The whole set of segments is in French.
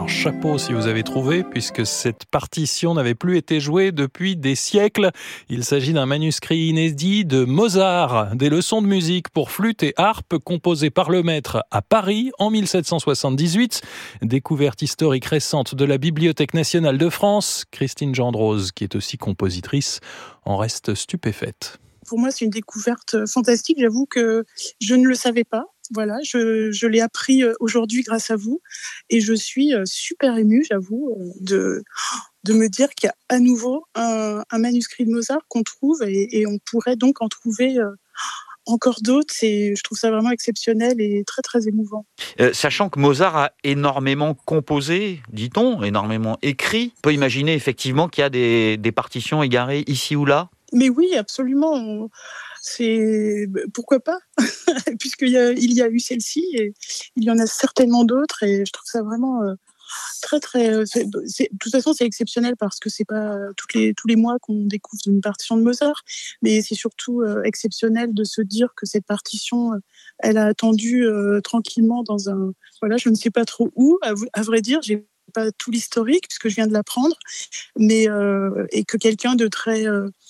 Alors chapeau si vous avez trouvé, puisque cette partition n'avait plus été jouée depuis des siècles. Il s'agit d'un manuscrit inédit de Mozart, des leçons de musique pour flûte et harpe composées par le maître à Paris en 1778. Découverte historique récente de la Bibliothèque nationale de France. Christine Gendrose, qui est aussi compositrice, en reste stupéfaite. Pour moi, c'est une découverte fantastique. J'avoue que je ne le savais pas. Voilà, je l'ai appris aujourd'hui grâce à vous et je suis super émue, j'avoue, de me dire qu'il y a à nouveau un manuscrit de Mozart qu'on trouve et on pourrait donc en trouver encore d'autres. Je trouve ça vraiment exceptionnel et très très émouvant. Sachant que Mozart a énormément composé, dit-on, énormément écrit, on peut imaginer effectivement qu'il y a des partitions égarées ici ou là. Mais oui, absolument. Pourquoi pas puisqu'il y a eu celle-ci et il y en a certainement d'autres et je trouve ça vraiment très très de toute façon c'est exceptionnel parce que c'est pas tous les mois qu'on découvre une partition de Mozart, mais c'est surtout exceptionnel de se dire que cette partition elle a attendu tranquillement dans un je ne sais pas trop où, à vrai dire j'ai pas tout l'historique puisque je viens de l'apprendre, mais et que quelqu'un de très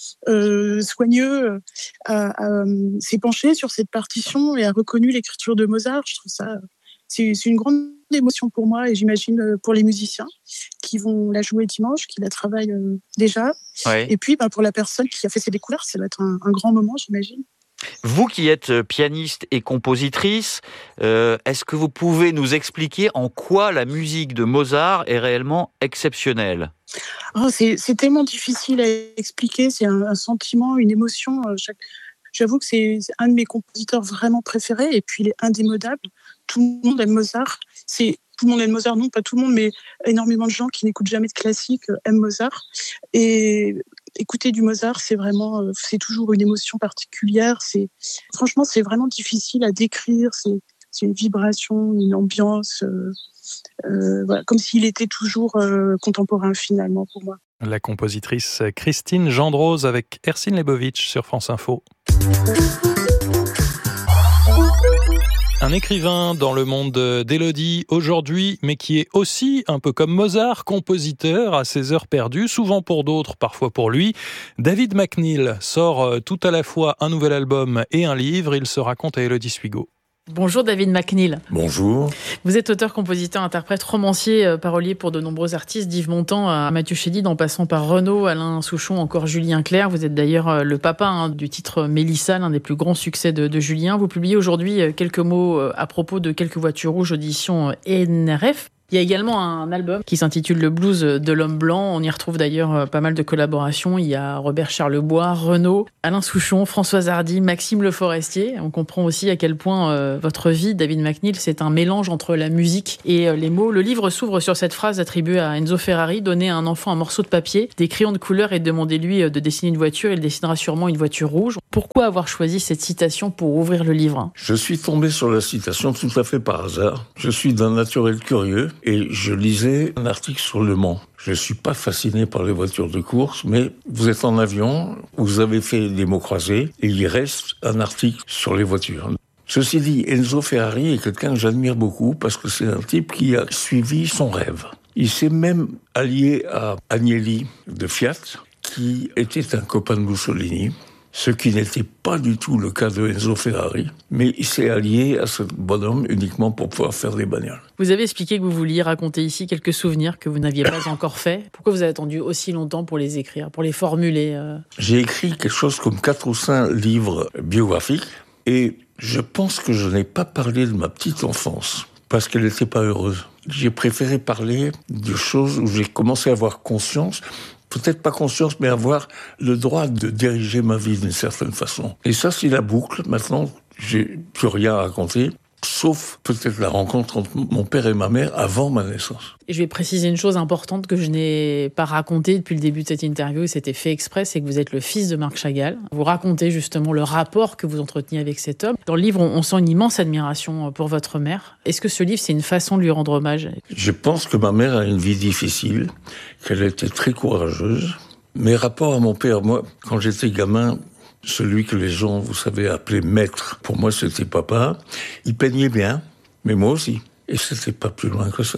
soigneux s'est penché sur cette partition et a reconnu l'écriture de Mozart. Je trouve ça c'est une grande émotion pour moi et j'imagine pour les musiciens qui vont la jouer dimanche, qui la travaillent déjà. Ouais. Et puis pour la personne qui a fait ses découvertes, ça va être un grand moment, j'imagine. Vous qui êtes pianiste et compositrice, est-ce que vous pouvez nous expliquer en quoi la musique de Mozart est réellement exceptionnelle ? C'est tellement difficile à expliquer, c'est un sentiment, une émotion. J'avoue que c'est un de mes compositeurs vraiment préférés et puis il est indémodable. Tout le monde aime Mozart. Tout le monde aime Mozart, non pas tout le monde, mais énormément de gens qui n'écoutent jamais de classique aiment Mozart. Et écouter du Mozart, c'est toujours une émotion particulière. Franchement, c'est vraiment difficile à décrire. C'est une vibration, une ambiance, comme s'il était toujours contemporain finalement pour moi. La compositrice Christine Gendrose avec Ercine Lebovitch sur France Info. Un écrivain dans le monde d'Élodie aujourd'hui, mais qui est aussi, un peu comme Mozart, compositeur à ses heures perdues, souvent pour d'autres, parfois pour lui. David McNeill sort tout à la fois un nouvel album et un livre. Il se raconte à Élodie Suigo. Bonjour David McNeill. Bonjour. Vous êtes auteur, compositeur, interprète, romancier, parolier pour de nombreux artistes, d'Yves Montand à Mathieu Chédid, en passant par Renaud, Alain Souchon, encore Julien Clerc. Vous êtes d'ailleurs le papa du titre Mélissa, l'un des plus grands succès de Julien. Vous publiez aujourd'hui quelques mots à propos de Quelques voitures rouges, audition NRF. Il y a également un album qui s'intitule Le blues de l'homme blanc. On y retrouve d'ailleurs pas mal de collaborations. Il y a Robert Charlebois, Renaud, Alain Souchon, Françoise Hardy, Maxime Le Forestier. On comprend aussi à quel point votre vie, David McNeill, c'est un mélange entre la musique et les mots. Le livre s'ouvre sur cette phrase attribuée à Enzo Ferrari: donnez à un enfant un morceau de papier, des crayons de couleur et demandez-lui de dessiner une voiture. Il dessinera sûrement une voiture rouge. Pourquoi avoir choisi cette citation pour ouvrir le livre ? Je suis tombé sur la citation tout à fait par hasard. Je suis d'un naturel curieux et je lisais un article sur Le Mans. Je ne suis pas fasciné par les voitures de course, mais vous êtes en avion, vous avez fait des mots croisés et il reste un article sur les voitures. Ceci dit, Enzo Ferrari est quelqu'un que j'admire beaucoup parce que c'est un type qui a suivi son rêve. Il s'est même allié à Agnelli de Fiat, qui était un copain de Mussolini. Ce qui n'était pas du tout le cas de Enzo Ferrari, mais il s'est allié à ce bonhomme uniquement pour pouvoir faire des bagnoles. Vous avez expliqué que vous vouliez raconter ici quelques souvenirs que vous n'aviez pas encore faits. Pourquoi vous avez attendu aussi longtemps pour les écrire, pour les formuler J'ai écrit quelque chose comme 4 ou 5 livres biographiques et je pense que je n'ai pas parlé de ma petite enfance parce qu'elle n'était pas heureuse. J'ai préféré parler de choses où j'ai commencé à avoir conscience, peut-être pas conscience, mais avoir le droit de diriger ma vie d'une certaine façon. Et ça, c'est la boucle. Maintenant, j'ai plus rien à raconter, sauf peut-être la rencontre entre mon père et ma mère avant ma naissance. Et je vais préciser une chose importante que je n'ai pas racontée depuis le début de cette interview, et c'était fait exprès, c'est que vous êtes le fils de Marc Chagall. Vous racontez justement le rapport que vous entreteniez avec cet homme. Dans le livre, on sent une immense admiration pour votre mère. Est-ce que ce livre, c'est une façon de lui rendre hommage ? Je pense que ma mère a une vie difficile, qu'elle était très courageuse. Mes rapports à mon père, moi, quand j'étais gamin, celui que les gens, vous savez, appelaient maître, pour moi, c'était papa. Il peignait bien, mais moi aussi. Et c'était pas plus loin que ça.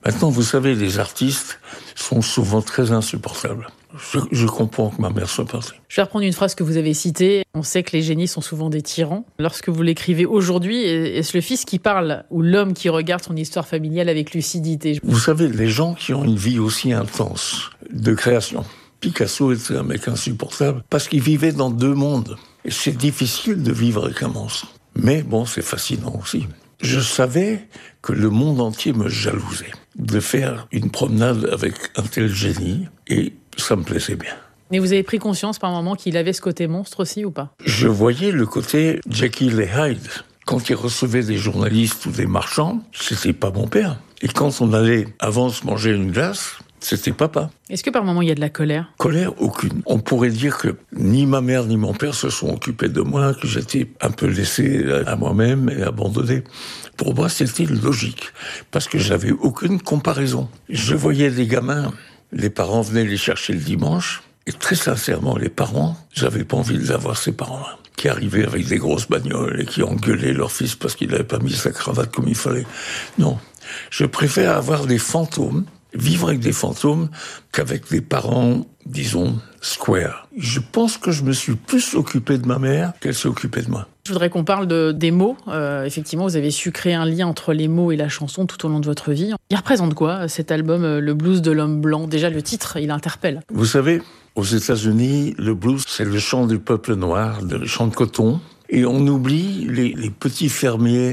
Maintenant, vous savez, les artistes sont souvent très insupportables. Je comprends que ma mère soit partie. Je vais reprendre une phrase que vous avez citée. On sait que les génies sont souvent des tyrans. Lorsque vous l'écrivez aujourd'hui, est-ce le fils qui parle ou l'homme qui regarde son histoire familiale avec lucidité? Vous savez, les gens qui ont une vie aussi intense de création. Picasso était un mec insupportable parce qu'il vivait dans deux mondes. Et c'est difficile de vivre avec un monstre. Mais bon, c'est fascinant aussi. Je savais que le monde entier me jalousait de faire une promenade avec un tel génie et ça me plaisait bien. Mais vous avez pris conscience par moment qu'il avait ce côté monstre aussi ou pas? Je voyais le côté Jekyll et Hyde. Quand il recevait des journalistes ou des marchands, c'était pas mon père. Et quand on allait avant se manger une glace, c'était papa. Est-ce que par moment il y a de la colère? Colère, aucune. On pourrait dire que ni ma mère ni mon père se sont occupés de moi, que j'étais un peu laissé à moi-même et abandonné. Pour moi, c'était logique, parce que j'avais aucune comparaison. Je voyais des gamins, les parents venaient les chercher le dimanche, et très sincèrement, les parents, j'avais pas envie d'avoir ces parents-là, qui arrivaient avec des grosses bagnoles et qui engueulaient leur fils parce qu'il n'avait pas mis sa cravate comme il fallait. Non, je préfère avoir des fantômes, vivre avec des fantômes qu'avec des parents, disons, square. Je pense que je me suis plus occupé de ma mère qu'elle s'est occupée de moi. Je voudrais qu'on parle des mots. Effectivement, vous avez su créer un lien entre les mots et la chanson tout au long de votre vie. Il représente quoi, cet album, Le blues de l'homme blanc? Déjà, le titre, il interpelle. Vous savez, aux États-Unis, le blues, c'est le chant du peuple noir, le chant de coton. Et on oublie les petits fermiers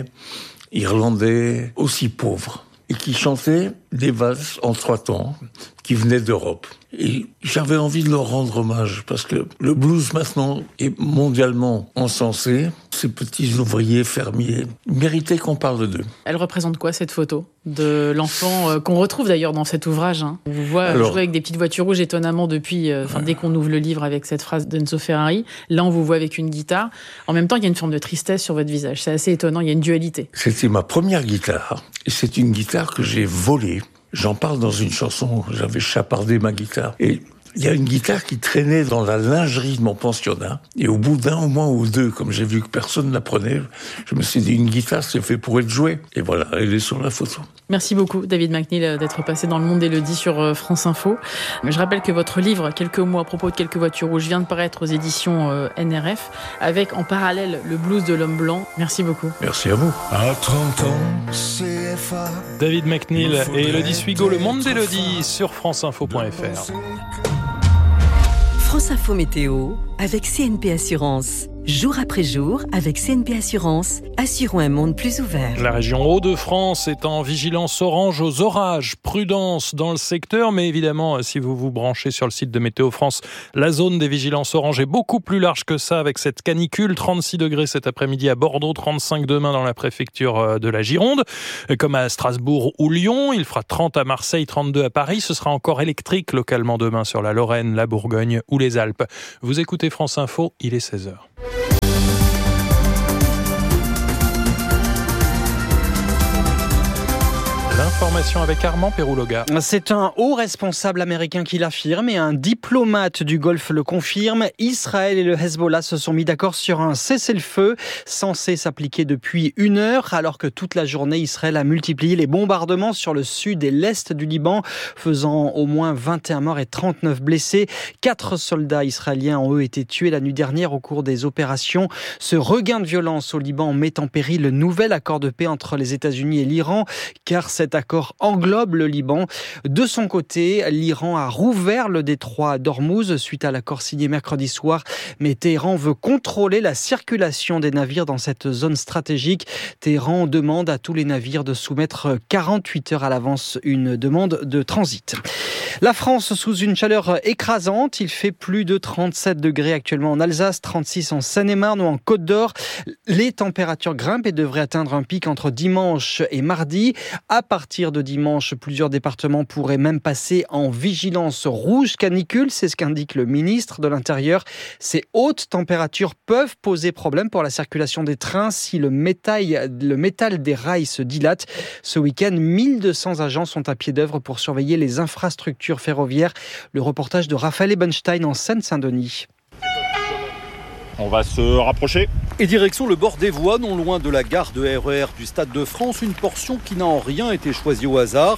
irlandais aussi pauvres et qui chantaient des valses en 3 temps qui venaient d'Europe. Et j'avais envie de leur rendre hommage parce que le blues maintenant est mondialement encensé. Ces petits ouvriers fermiers méritaient qu'on parle d'eux. Elle représente quoi, cette photo de l'enfant qu'on retrouve d'ailleurs dans cet ouvrage, hein. On vous voit jouer avec des petites voitures rouges étonnamment depuis, dès qu'on ouvre le livre avec cette phrase d'Enzo Ferrari. Là, on vous voit avec une guitare. En même temps, il y a une forme de tristesse sur votre visage. C'est assez étonnant, il y a une dualité. C'était ma première guitare. Et c'est une guitare que j'ai volée. J'en parle dans une chanson, j'avais chapardé ma guitare. Et il y a une guitare qui traînait dans la lingerie de mon pensionnat. Et au bout d'un mois ou deux, comme j'ai vu que personne ne la prenait, je me suis dit, une guitare, c'est fait pour être jouée. Et voilà, elle est sur la photo. Merci beaucoup, David McNeil, d'être passé dans le monde d'Élodie sur France Info. Je rappelle que votre livre, Quelques mots à propos de quelques voitures rouges, vient de paraître aux éditions NRF, avec en parallèle le blues de l'homme blanc. Merci beaucoup. Merci à vous. À 30 ans, CFA. David McNeil et Élodie Suigo, le monde d'Élodie sur franceinfo.fr. France Info Météo avec CNP Assurance. Jour après jour, avec CNP Assurance, assurons un monde plus ouvert. La région Hauts-de-France est en vigilance orange aux orages. Prudence dans le secteur, mais évidemment, si vous vous branchez sur le site de Météo France, la zone des vigilances orange est beaucoup plus large que ça avec cette canicule. 36 degrés cet après-midi à Bordeaux, 35 demain dans la préfecture de la Gironde, comme à Strasbourg ou Lyon. Il fera 30 à Marseille, 32 à Paris. Ce sera encore électrique localement demain sur la Lorraine, la Bourgogne ou les Alpes. Vous écoutez France Info, il est 16h. L'information avec Armand Perouloga. C'est un haut responsable américain qui l'affirme et un diplomate du Golfe le confirme. Israël et le Hezbollah se sont mis d'accord sur un cessez-le-feu censé s'appliquer depuis 1 heure, alors que toute la journée, Israël a multiplié les bombardements sur le sud et l'est du Liban, faisant au moins 21 morts et 39 blessés. 4 soldats israéliens ont eux été tués la nuit dernière au cours des opérations. Ce regain de violence au Liban met en péril le nouvel accord de paix entre les États-Unis et l'Iran, car cet accord englobe le Liban. De son côté, l'Iran a rouvert le détroit d'Ormuz suite à l'accord signé mercredi soir, mais Téhéran veut contrôler la circulation des navires dans cette zone stratégique. Téhéran demande à tous les navires de soumettre 48 heures à l'avance une demande de transit. La France sous une chaleur écrasante. Il fait plus de 37 degrés actuellement en Alsace, 36 en Seine-et-Marne ou en Côte d'Or. Les températures grimpent et devraient atteindre un pic entre dimanche et mardi. À partir de dimanche, plusieurs départements pourraient même passer en vigilance rouge canicule. C'est ce qu'indique le ministre de l'Intérieur. Ces hautes températures peuvent poser problème pour la circulation des trains si le métal des rails se dilate. Ce week-end, 1200 agents sont à pied d'œuvre pour surveiller les infrastructures ferroviaires. Le reportage de Raphaël Ebenstein en Seine-Saint-Denis. On va se rapprocher. Et direction le bord des voies, non loin de la gare de RER du Stade de France, une portion qui n'a en rien été choisie au hasard.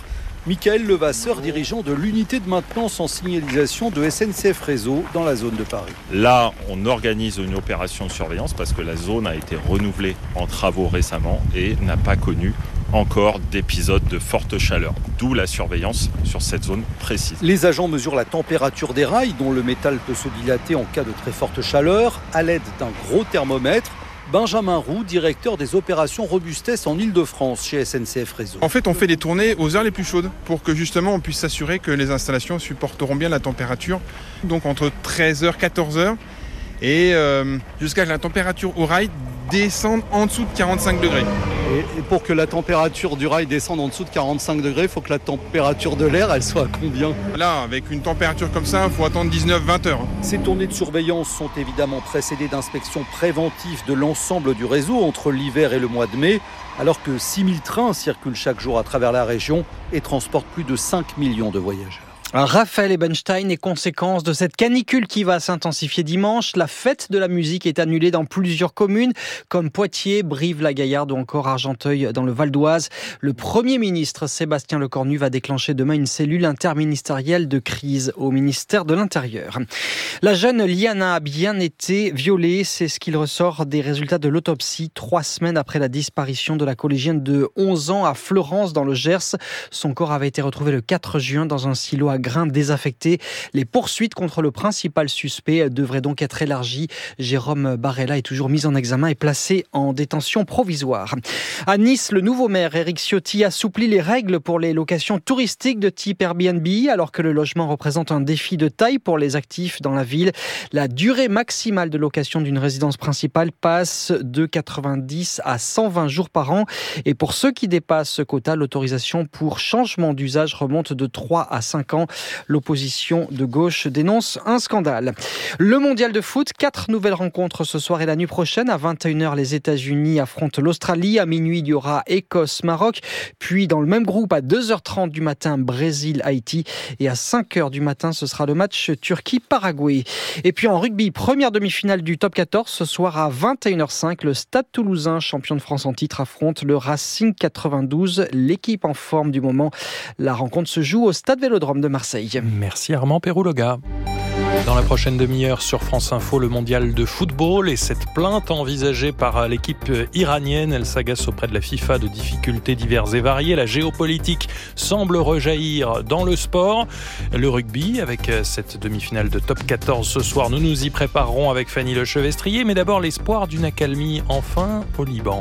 Michael Levasseur, dirigeant de l'unité de maintenance en signalisation de SNCF Réseau dans la zone de Paris. Là, on organise une opération de surveillance parce que la zone a été renouvelée en travaux récemment et n'a pas connu encore d'épisodes de forte chaleur. D'où la surveillance sur cette zone précise. Les agents mesurent la température des rails dont le métal peut se dilater en cas de très forte chaleur à l'aide d'un gros thermomètre. Benjamin Roux, directeur des opérations robustesse en Ile-de-France chez SNCF Réseau. En fait, on fait des tournées aux heures les plus chaudes pour que justement on puisse s'assurer que les installations supporteront bien la température. Donc entre 13h, 14h et jusqu'à que la température au rail descende en dessous de 45 degrés. Et pour que la température du rail descende en dessous de 45 degrés, il faut que la température de l'air, elle soit à combien ? Là, avec une température comme ça, il faut attendre 19-20 heures. Ces tournées de surveillance sont évidemment précédées d'inspections préventives de l'ensemble du réseau entre l'hiver et le mois de mai, alors que 6000 trains circulent chaque jour à travers la région et transportent plus de 5 millions de voyageurs. Raphaël Ebenstein est conséquence de cette canicule qui va s'intensifier dimanche. La fête de la musique est annulée dans plusieurs communes comme Poitiers, Brive-la-Gaillarde ou encore Argenteuil dans le Val d'Oise. Le Premier ministre Sébastien Lecornu va déclencher demain une cellule interministérielle de crise au ministère de l'Intérieur. La jeune Liana a bien été violée, c'est ce qu'il ressort des résultats de l'autopsie 3 semaines après la disparition de la collégienne de 11 ans à Fleurance dans le Gers. Son corps avait été retrouvé le 4 juin dans un silo à grains désaffectés. Les poursuites contre le principal suspect devraient donc être élargies. Jérôme Barella est toujours mis en examen et placé en détention provisoire. À Nice, le nouveau maire Éric Ciotti assouplit les règles pour les locations touristiques de type Airbnb, alors que le logement représente un défi de taille pour les actifs dans la ville. La durée maximale de location d'une résidence principale passe de 90 à 120 jours par an. Et pour ceux qui dépassent ce quota, l'autorisation pour changement d'usage remonte de 3 à 5 ans. L'opposition de gauche dénonce un scandale. Le mondial de foot, 4 nouvelles rencontres ce soir et la nuit prochaine. À 21h, les États-Unis affrontent l'Australie. À minuit, il y aura Écosse-Maroc. Puis dans le même groupe, à 2h30 du matin, Brésil-Haïti. Et à 5h du matin, ce sera le match Turquie-Paraguay. Et puis en rugby, première demi-finale du top 14. Ce soir à 21h05, le Stade Toulousain, champion de France en titre, affronte le Racing 92. L'équipe en forme du moment. La rencontre se joue au Stade Vélodrome de Marseille. Merci Armand Pérouloga. Dans la prochaine demi-heure sur France Info, le mondial de football et cette plainte envisagée par l'équipe iranienne. Elle s'agace auprès de la FIFA de difficultés diverses et variées. La géopolitique semble rejaillir dans le sport. Le rugby, avec cette demi-finale de top 14 ce soir, nous nous y préparerons avec Fanny Lechevestrier. Mais d'abord, l'espoir d'une accalmie enfin au Liban.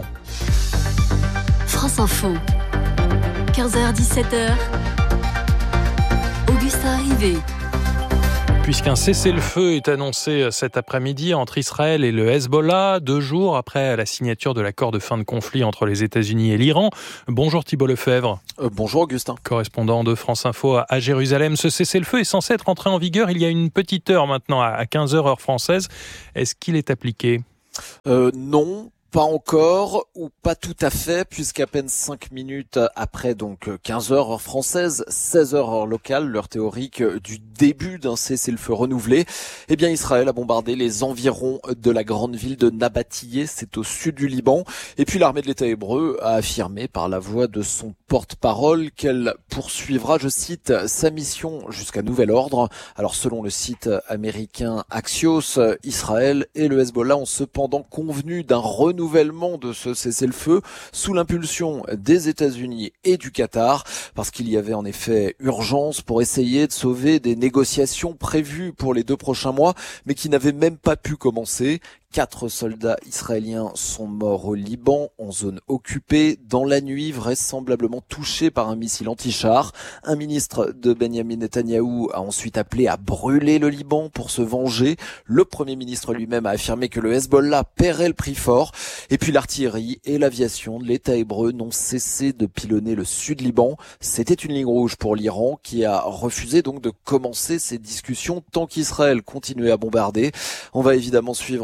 France Info, 15h-17h. Augustin Rivet. Puisqu'un cessez-le-feu est annoncé cet après-midi entre Israël et le Hezbollah, 2 jours après la signature de l'accord de fin de conflit entre les États-Unis et l'Iran. Bonjour Thibault Lefebvre. Bonjour Augustin. Correspondant de France Info à Jérusalem. Ce cessez-le-feu est censé être entré en vigueur il y a une petite heure maintenant, à 15h heure française. Est-ce qu'il est appliqué ? Non. Pas encore, ou pas tout à fait, puisqu'à peine 5 minutes après, donc 15h heure française, 16h heure locale, l'heure théorique du début d'un cessez-le-feu renouvelé, eh bien Israël a bombardé les environs de la grande ville de Nabatiyeh, c'est au sud du Liban, et puis l'armée de l'État hébreu a affirmé par la voix de son porte-parole qu'elle poursuivra, je cite, sa mission jusqu'à nouvel ordre. Alors selon le site américain Axios, Israël et le Hezbollah ont cependant convenu d'un renouvellement de ce cessez-le-feu sous l'impulsion des États-Unis et du Qatar, parce qu'il y avait en effet urgence pour essayer de sauver des négociations prévues pour les 2 prochains mois, mais qui n'avaient même pas pu commencer. 4 soldats israéliens sont morts au Liban, en zone occupée, dans la nuit, vraisemblablement touchés par un missile anti-char. Un ministre de Benjamin Netanyahou a ensuite appelé à brûler le Liban pour se venger. Le Premier ministre lui-même a affirmé que le Hezbollah paierait le prix fort. Et puis l'artillerie et l'aviation de l'État hébreu n'ont cessé de pilonner le sud Liban. C'était une ligne rouge pour l'Iran, qui a refusé donc de commencer ces discussions tant qu'Israël continuait à bombarder. On va évidemment suivre de très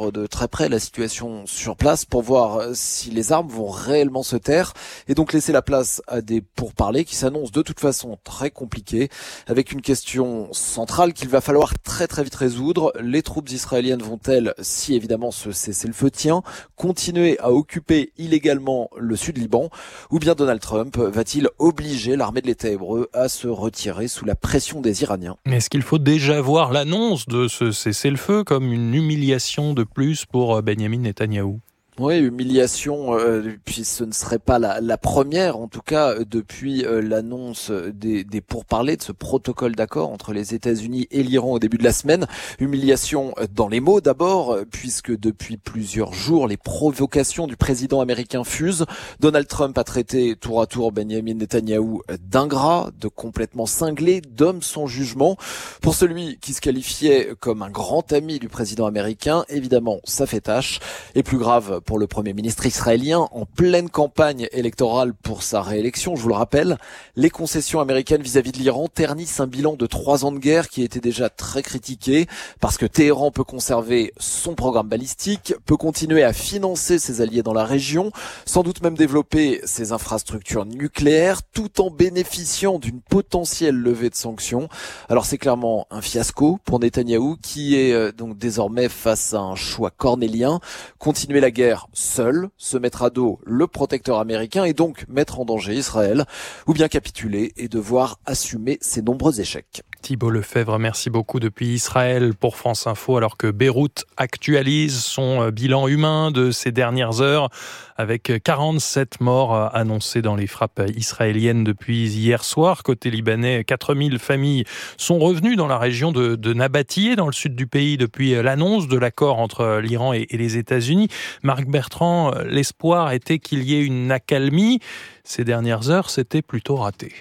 très près la situation sur place pour voir si les armes vont réellement se taire et donc laisser la place à des pourparlers qui s'annoncent de toute façon très compliqués, avec une question centrale qu'il va falloir très très vite résoudre. Les troupes israéliennes vont-elles, si évidemment ce cessez-le-feu tient, continuer à occuper illégalement le sud Liban, ou bien Donald Trump va-t-il obliger l'armée de l'État hébreu à se retirer sous la pression des Iraniens? Mais est-ce qu'il faut déjà voir l'annonce de ce cessez-le-feu comme une humiliation de plus pour Benyamin Netanyahou? Oui, humiliation, puis ce ne serait pas la première, en tout cas, depuis l'annonce des pourparlers de ce protocole d'accord entre les États-Unis et l'Iran au début de la semaine. Humiliation dans les mots d'abord, puisque depuis plusieurs jours, les provocations du président américain fusent. Donald Trump a traité tour à tour Benyamin Netanyahou d'ingrat, de complètement cinglé, d'homme sans jugement. Pour celui qui se qualifiait comme un grand ami du président américain, évidemment, ça fait tâche. Et plus grave, pour le Premier ministre israélien, en pleine campagne électorale pour sa réélection, je vous le rappelle, les concessions américaines vis-à-vis de l'Iran ternissent un bilan de 3 ans de guerre qui était déjà très critiqué, parce que Téhéran peut conserver son programme balistique, peut continuer à financer ses alliés dans la région, sans doute même développer ses infrastructures nucléaires, tout en bénéficiant d'une potentielle levée de sanctions. Alors c'est clairement un fiasco pour Netanyahou, qui est donc désormais face à un choix cornélien: continuer la guerre seul, se mettre à dos le protecteur américain et donc mettre en danger Israël, ou bien capituler et devoir assumer ses nombreux échecs. Thibault Lefebvre, merci beaucoup depuis Israël pour France Info, alors que Beyrouth actualise son bilan humain de ces dernières heures avec 47 morts annoncés dans les frappes israéliennes depuis hier soir. Côté libanais, 4000 familles sont revenues dans la région de Nabatiyeh, dans le sud du pays, depuis l'annonce de l'accord entre l'Iran et les États-Unis. Marc Bertrand, l'espoir était qu'il y ait une accalmie. Ces dernières heures, c'était plutôt raté.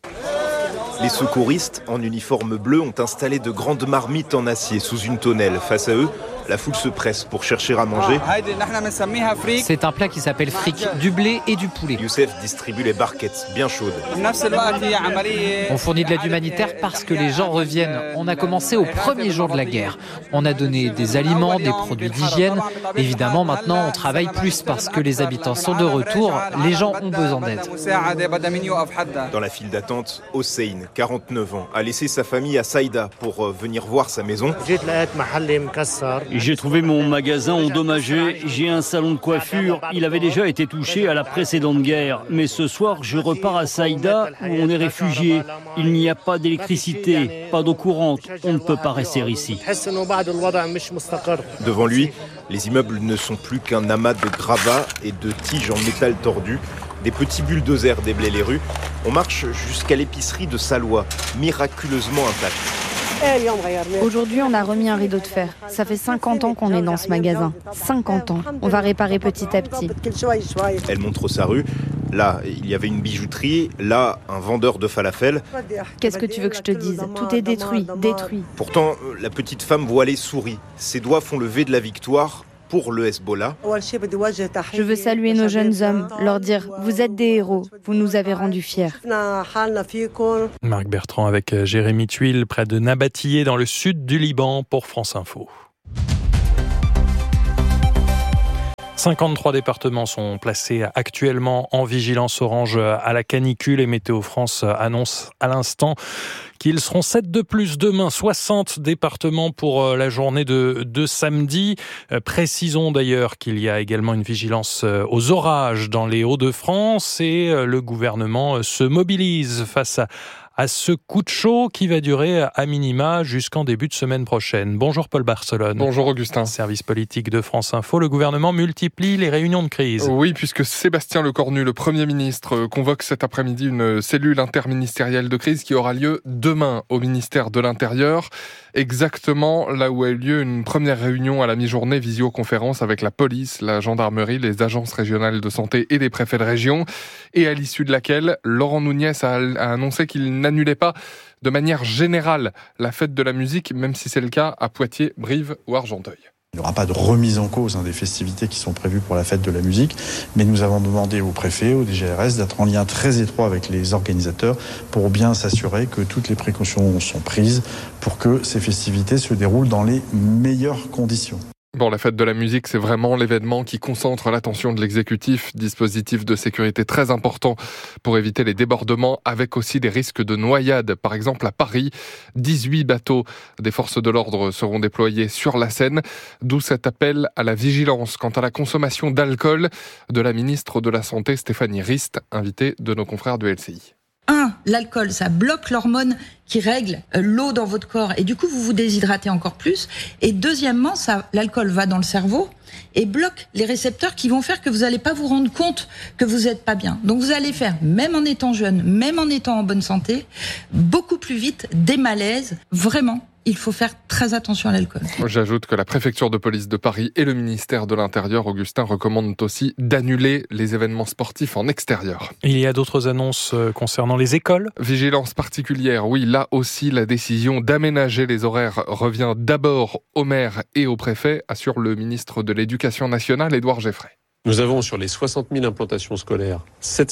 Les secouristes, en uniforme bleu, ont installé de grandes marmites en acier sous une tonnelle. Face à eux, la foule se presse pour chercher à manger. C'est un plat qui s'appelle fric, du blé et du poulet. Youssef distribue les barquettes, bien chaudes. On fournit de l'aide humanitaire parce que les gens reviennent. On a commencé au premier jour de la guerre. On a donné des aliments, des produits d'hygiène. Évidemment, maintenant, on travaille plus parce que les habitants sont de retour. Les gens ont besoin d'aide. Dans la file d'attente, Hossein, 49 ans, a laissé sa famille à Saïda pour venir voir sa maison. J'ai trouvé mon magasin endommagé, j'ai un salon de coiffure, il avait déjà été touché à la précédente guerre. Mais ce soir, je repars à Saïda où on est réfugiés. Il n'y a pas d'électricité, pas d'eau courante, on ne peut pas rester ici. Devant lui, les immeubles ne sont plus qu'un amas de gravats et de tiges en métal tordu. Des petits bulldozers déblaient les rues. On marche jusqu'à l'épicerie de Salois, miraculeusement intacte. Aujourd'hui, on a remis un rideau de fer. Ça fait 50 ans qu'on est dans ce magasin. 50 ans. On va réparer petit à petit. Elle montre sa rue. Là, il y avait une bijouterie. Là, un vendeur de falafel. Qu'est-ce que tu veux que je te dise? Tout est détruit, détruit. Pourtant, la petite femme voilée sourit. Ses doigts font le V de la victoire pour le Hezbollah. Je veux saluer nos jeunes hommes, leur dire « Vous êtes des héros, vous nous avez rendus fiers ». Marc Bertrand avec Jérémy Tuile, près de Nabatiyeh, dans le sud du Liban, pour France Info. 53 départements sont placés actuellement en vigilance orange à la canicule et Météo France annonce à l'instant qu'ils seront 7 de plus demain, 60 départements pour la journée de samedi. Précisons d'ailleurs qu'il y a également une vigilance aux orages dans les Hauts-de-France et le gouvernement se mobilise face à ce coup de chaud qui va durer à minima jusqu'en début de semaine prochaine. Bonjour Paul Barcelone. Bonjour Augustin. Service politique de France Info. Le gouvernement multiplie les réunions de crise. Oui, puisque Sébastien Lecornu, le Premier ministre, convoque cet après-midi une cellule interministérielle de crise qui aura lieu demain au ministère de l'Intérieur. Exactement là où a eu lieu une première réunion à la mi-journée, visioconférence avec la police, la gendarmerie, les agences régionales de santé et les préfets de région. Et à l'issue de laquelle, Laurent Nunez a annoncé qu'il n'annulait pas de manière générale la fête de la musique, même si c'est le cas à Poitiers, Brive ou Argenteuil. Il n'y aura pas de remise en cause des festivités qui sont prévues pour la fête de la musique, mais nous avons demandé au préfet, au DGRS, d'être en lien très étroit avec les organisateurs pour bien s'assurer que toutes les précautions sont prises pour que ces festivités se déroulent dans les meilleures conditions. Bon, la fête de la musique, c'est vraiment l'événement qui concentre l'attention de l'exécutif. Dispositif de sécurité très important pour éviter les débordements, avec aussi des risques de noyade. Par exemple, à Paris, 18 bateaux des forces de l'ordre seront déployés sur la Seine, d'où cet appel à la vigilance quant à la consommation d'alcool de la ministre de la Santé, Stéphanie Rist, invitée de nos confrères de LCI. 1. L'alcool, ça bloque l'hormone qui règle l'eau dans votre corps et du coup vous vous déshydratez encore plus. Et deuxièmement, l'alcool va dans le cerveau et bloque les récepteurs qui vont faire que vous n'allez pas vous rendre compte que vous n'êtes pas bien. Donc vous allez faire, même en étant jeune, même en étant en bonne santé, beaucoup plus vite des malaises. Vraiment, il faut faire très attention à l'alcool. J'ajoute que la préfecture de police de Paris et le ministère de l'Intérieur, Augustin, recommandent aussi d'annuler les événements sportifs en extérieur. Il y a d'autres annonces concernant les écoles ? Vigilance particulière, oui, là aussi la décision d'aménager les horaires revient d'abord au maire et au préfet, assure le ministre de l'Éducation nationale, Édouard Geffray. Nous avons sur les 60 000 implantations scolaires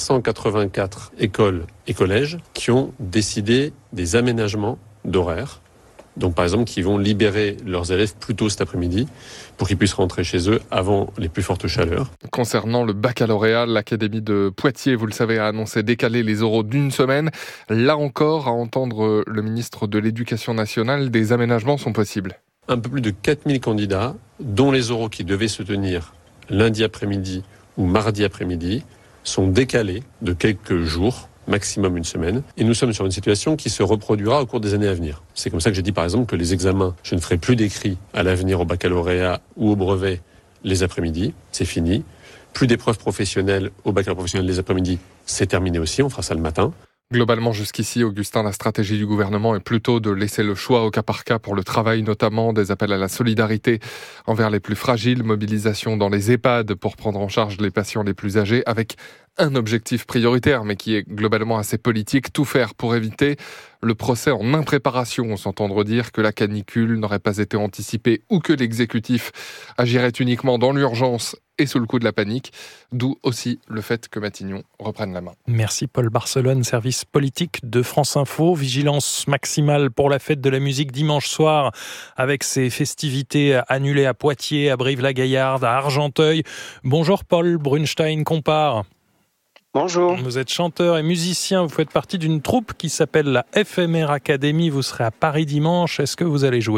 784 écoles et collèges qui ont décidé des aménagements d'horaires. Donc par exemple qui vont libérer leurs élèves plus tôt cet après-midi pour qu'ils puissent rentrer chez eux avant les plus fortes chaleurs. Concernant le baccalauréat, l'Académie de Poitiers, vous le savez, a annoncé décaler les oraux d'une semaine. Là encore, à entendre le ministre de l'Éducation nationale, des aménagements sont possibles. Un peu plus de 4000 candidats, dont les oraux qui devaient se tenir lundi après-midi ou mardi après-midi, sont décalés de quelques jours, maximum une semaine. Et nous sommes sur une situation qui se reproduira au cours des années à venir. C'est comme ça que j'ai dit par exemple que les examens, je ne ferai plus d'écrits à l'avenir au baccalauréat ou au brevet les après-midi, c'est fini. Plus d'épreuves professionnelles au baccalauréat professionnel les après-midi, c'est terminé aussi, on fera ça le matin. Globalement, jusqu'ici, Augustin, la stratégie du gouvernement est plutôt de laisser le choix au cas par cas pour le travail, notamment des appels à la solidarité envers les plus fragiles, mobilisation dans les EHPAD pour prendre en charge les patients les plus âgés, avec un objectif prioritaire, mais qui est globalement assez politique, tout faire pour éviter le procès en impréparation. On s'entend dire que la canicule n'aurait pas été anticipée ou que l'exécutif agirait uniquement dans l'urgence et sous le coup de la panique, d'où aussi le fait que Matignon reprenne la main. Merci Paul Barcelone, service politique de France Info. Vigilance maximale pour la fête de la musique dimanche soir avec ses festivités annulées à Poitiers, à Brive-la-Gaillarde, à Argenteuil. Bonjour Paul Brunstein-Compare. Bonjour. Vous êtes chanteur et musicien, vous faites partie d'une troupe qui s'appelle la FMR Academy. Vous serez à Paris dimanche, est-ce que vous allez jouer ?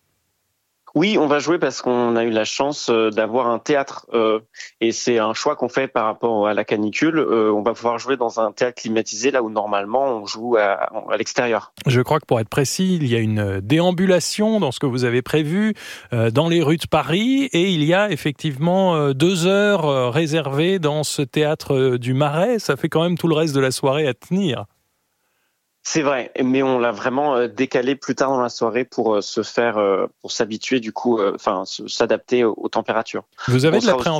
Oui, on va jouer parce qu'on a eu la chance d'avoir un théâtre et c'est un choix qu'on fait par rapport à la canicule. On va pouvoir jouer dans un théâtre climatisé là où normalement on joue à l'extérieur. Je crois que pour être précis, il y a une déambulation dans ce que vous avez prévu dans les rues de Paris et il y a effectivement 2 heures réservées dans ce théâtre du Marais. Ça fait quand même tout le reste de la soirée à tenir. C'est vrai, mais on l'a vraiment décalé plus tard dans la soirée pour pour s'habituer du coup, s'adapter aux températures. Vous avez de l'appréhension ?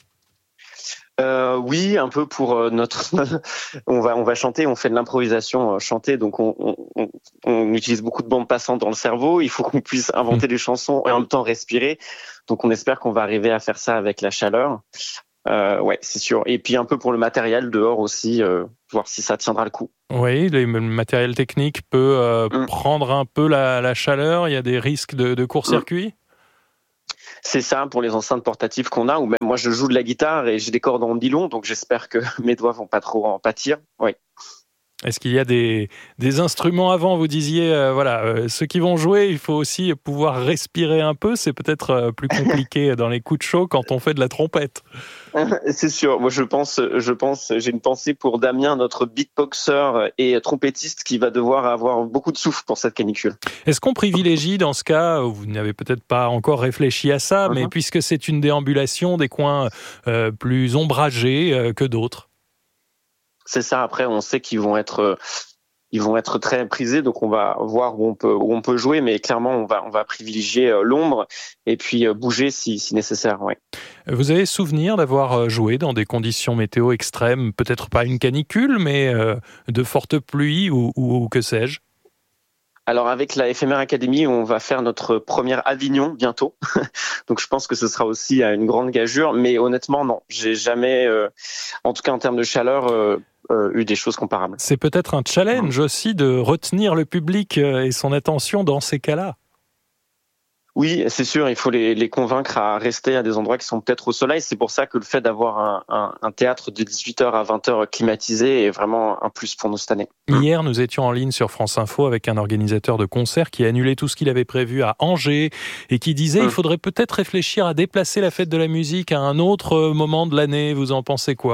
Oui, un peu pour notre. on va chanter, on fait de l'improvisation chantée, donc on utilise beaucoup de bandes passantes dans le cerveau. Il faut qu'on puisse inventer des chansons et en même temps respirer. Donc on espère qu'on va arriver à faire ça avec la chaleur. Ouais, c'est sûr. Et puis un peu pour le matériel dehors aussi, voir si ça tiendra le coup. Oui, le matériel technique peut prendre un peu la chaleur. Il y a des risques de court-circuit. C'est ça pour les enceintes portatives qu'on a. Ou même moi, je joue de la guitare et j'ai des cordes en nylon, donc j'espère que mes doigts vont pas trop en pâtir. Oui. Est-ce qu'il y a des instruments avant ? Vous disiez, ceux qui vont jouer, il faut aussi pouvoir respirer un peu. C'est peut-être plus compliqué dans les coups de chaud quand on fait de la trompette. C'est sûr. Moi, je pense, j'ai une pensée pour Damien, notre beatboxer et trompettiste qui va devoir avoir beaucoup de souffle pour cette canicule. Est-ce qu'on privilégie dans ce cas, vous n'avez peut-être pas encore réfléchi à ça, mais puisque c'est une déambulation, des coins plus ombragés que d'autres ? C'est ça. Après, on sait qu'ils vont être très prisés, donc on va voir où on peut jouer, mais clairement, on va privilégier l'ombre et puis bouger si nécessaire. Ouais. Vous avez souvenir d'avoir joué dans des conditions météo extrêmes, peut-être pas une canicule, mais de fortes pluies ou que sais-je ? Alors avec la FMR Academy, on va faire notre première Avignon bientôt. Donc je pense que ce sera aussi une grande gageure. Mais honnêtement, non. J'ai jamais, en tout cas en termes de chaleur, eu des choses comparables. C'est peut-être un challenge aussi de retenir le public et son attention dans ces cas-là. Oui, c'est sûr, il faut les convaincre à rester à des endroits qui sont peut-être au soleil. C'est pour ça que le fait d'avoir un théâtre de 18h à 20h climatisé est vraiment un plus pour nous cette année. Hier, nous étions en ligne sur France Info avec un organisateur de concert qui a annulé tout ce qu'il avait prévu à Angers et qui disait il faudrait peut-être réfléchir à déplacer la fête de la musique à un autre moment de l'année. Vous en pensez quoi ?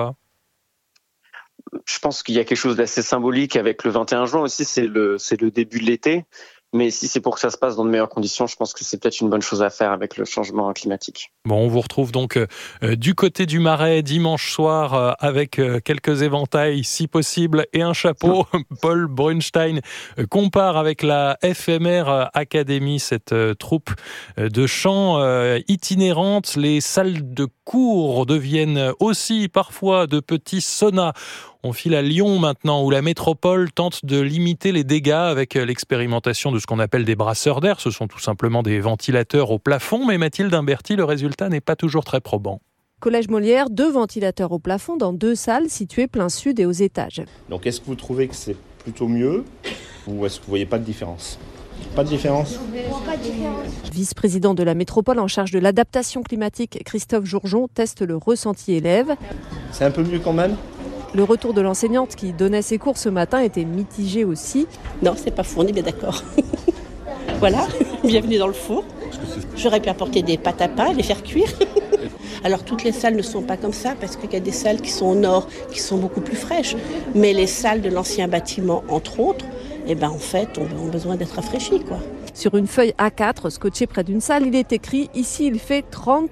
Je pense qu'il y a quelque chose d'assez symbolique avec le 21 juin aussi, c'est le début de l'été. Mais si c'est pour que ça se passe dans de meilleures conditions, je pense que c'est peut-être une bonne chose à faire avec le changement climatique. Bon, on vous retrouve donc du côté du Marais dimanche soir avec quelques éventails si possible et un chapeau. Paul Brunstein compare avec la FMR Academy, cette troupe de chant itinérante. Les salles de cours deviennent aussi parfois de petits saunas. On file à Lyon maintenant, où la métropole tente de limiter les dégâts avec l'expérimentation de ce qu'on appelle des brasseurs d'air. Ce sont tout simplement des ventilateurs au plafond, mais Mathilde Imberti, le résultat n'est pas toujours très probant. Collège Molière, 2 ventilateurs au plafond dans 2 salles situées plein sud et aux étages. Donc est-ce que vous trouvez que c'est plutôt mieux ou est-ce que vous voyez pas de différence ? Pas de différence. Vice-président de la métropole en charge de l'adaptation climatique, Christophe Jourjon, teste le ressenti élève. C'est un peu mieux quand même ? Le retour de l'enseignante qui donnait ses cours ce matin était mitigé aussi. Non, c'est pas fou, on est bien d'accord. Voilà, bienvenue dans le four. J'aurais pu apporter des pâtes à pain et les faire cuire. Alors toutes les salles ne sont pas comme ça parce qu'il y a des salles qui sont au nord, qui sont beaucoup plus fraîches. Mais les salles de l'ancien bâtiment, entre autres, en fait, ont besoin d'être rafraîchies, quoi. Sur une feuille A4 scotchée près d'une salle, il est écrit « Ici, il fait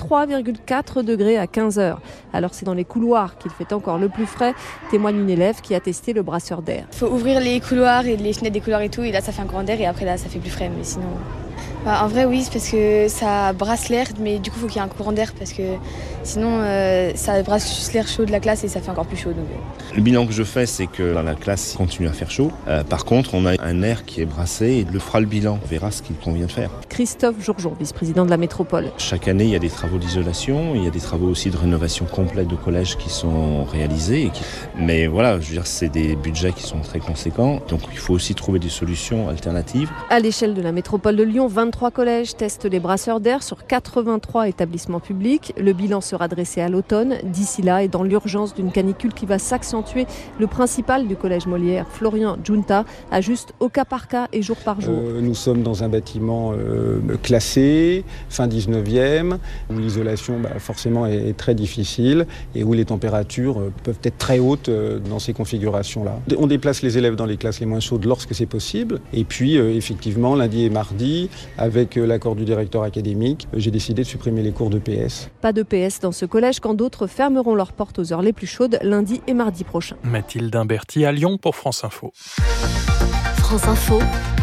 33,4 degrés à 15 heures ». Alors c'est dans les couloirs qu'il fait encore le plus frais, témoigne une élève qui a testé le brasseur d'air. Il faut ouvrir les couloirs et les fenêtres des couloirs et tout, et là ça fait un grand air et après là ça fait plus frais, mais sinon... en vrai oui, c'est parce que ça brasse l'air, mais du coup il faut qu'il y ait un courant d'air parce que sinon ça brasse juste l'air chaud de la classe et ça fait encore plus chaud. Donc... Le bilan que je fais, c'est que dans la classe il continue à faire chaud. Par contre, on a un air qui est brassé et il le fera le bilan. On verra ce qu'il convient de faire. Christophe Jourjon, vice-président de la métropole. Chaque année, il y a des travaux d'isolation, il y a des travaux aussi de rénovation complète de collèges qui sont réalisés. Mais voilà, je veux dire, c'est des budgets qui sont très conséquents. Donc il faut aussi trouver des solutions alternatives. À l'échelle de la métropole de Lyon, 23 collèges testent les brasseurs d'air sur 83 établissements publics. Le bilan sera dressé à l'automne. D'ici là, et dans l'urgence d'une canicule qui va s'accentuer, le principal du collège Molière, Florian Giunta, ajuste au cas par cas et jour par jour. Nous sommes dans un bâtiment classé, fin 19e, où l'isolation forcément est très difficile et où les températures peuvent être très hautes dans ces configurations-là. On déplace les élèves dans les classes les moins chaudes lorsque c'est possible. Et puis, effectivement, lundi et mardi, avec l'accord du directeur académique, j'ai décidé de supprimer les cours de PS. Pas de PS dans ce collège quand d'autres fermeront leurs portes aux heures les plus chaudes lundi et mardi prochain. Mathilde Imberti à Lyon pour France Info. France Info.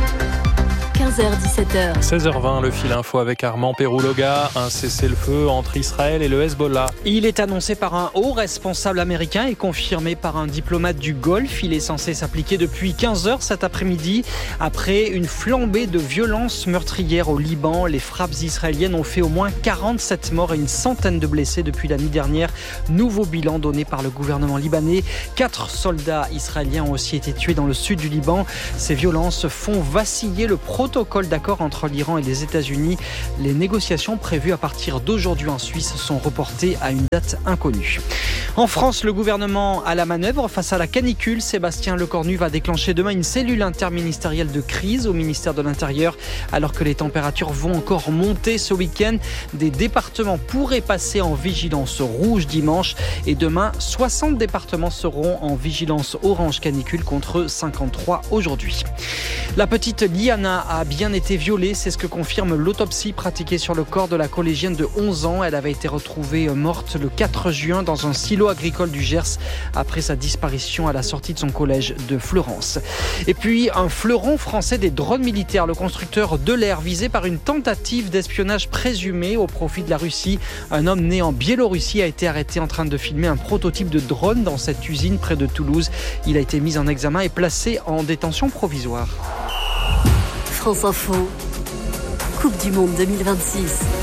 15h-17h. 16h20, le fil info avec Armand Pérouloga. Un cessez-le-feu entre Israël et le Hezbollah. Il est annoncé par un haut responsable américain et confirmé par un diplomate du Golfe. Il est censé s'appliquer depuis 15h cet après-midi. Après une flambée de violences meurtrières au Liban, les frappes israéliennes ont fait au moins 47 morts et une centaine de blessés depuis la nuit dernière. Nouveau bilan donné par le gouvernement libanais. 4 soldats israéliens ont aussi été tués dans le sud du Liban. Ces violences font vaciller le protocole d'accord entre l'Iran et les États-Unis. Les négociations prévues à partir d'aujourd'hui en Suisse sont reportées à une date inconnue. En France, le gouvernement à la manœuvre face à la canicule. Sébastien Lecornu va déclencher demain une cellule interministérielle de crise au ministère de l'Intérieur. Alors que les températures vont encore monter ce week-end, des départements pourraient passer en vigilance rouge dimanche. Et demain, 60 départements seront en vigilance orange canicule contre 53 aujourd'hui. La petite Liana a bien été violée, c'est ce que confirme l'autopsie pratiquée sur le corps de la collégienne de 11 ans. Elle avait été retrouvée morte le 4 juin dans un silo agricole du Gers après sa disparition à la sortie de son collège de Fleurance. Et puis un fleuron français des drones militaires, le constructeur Delair, visé par une tentative d'espionnage présumée au profit de la Russie. Un homme né en Biélorussie a été arrêté en train de filmer un prototype de drone dans cette usine près de Toulouse. Il a été mis en examen et placé en détention provisoire. France Info, Coupe du Monde 2026.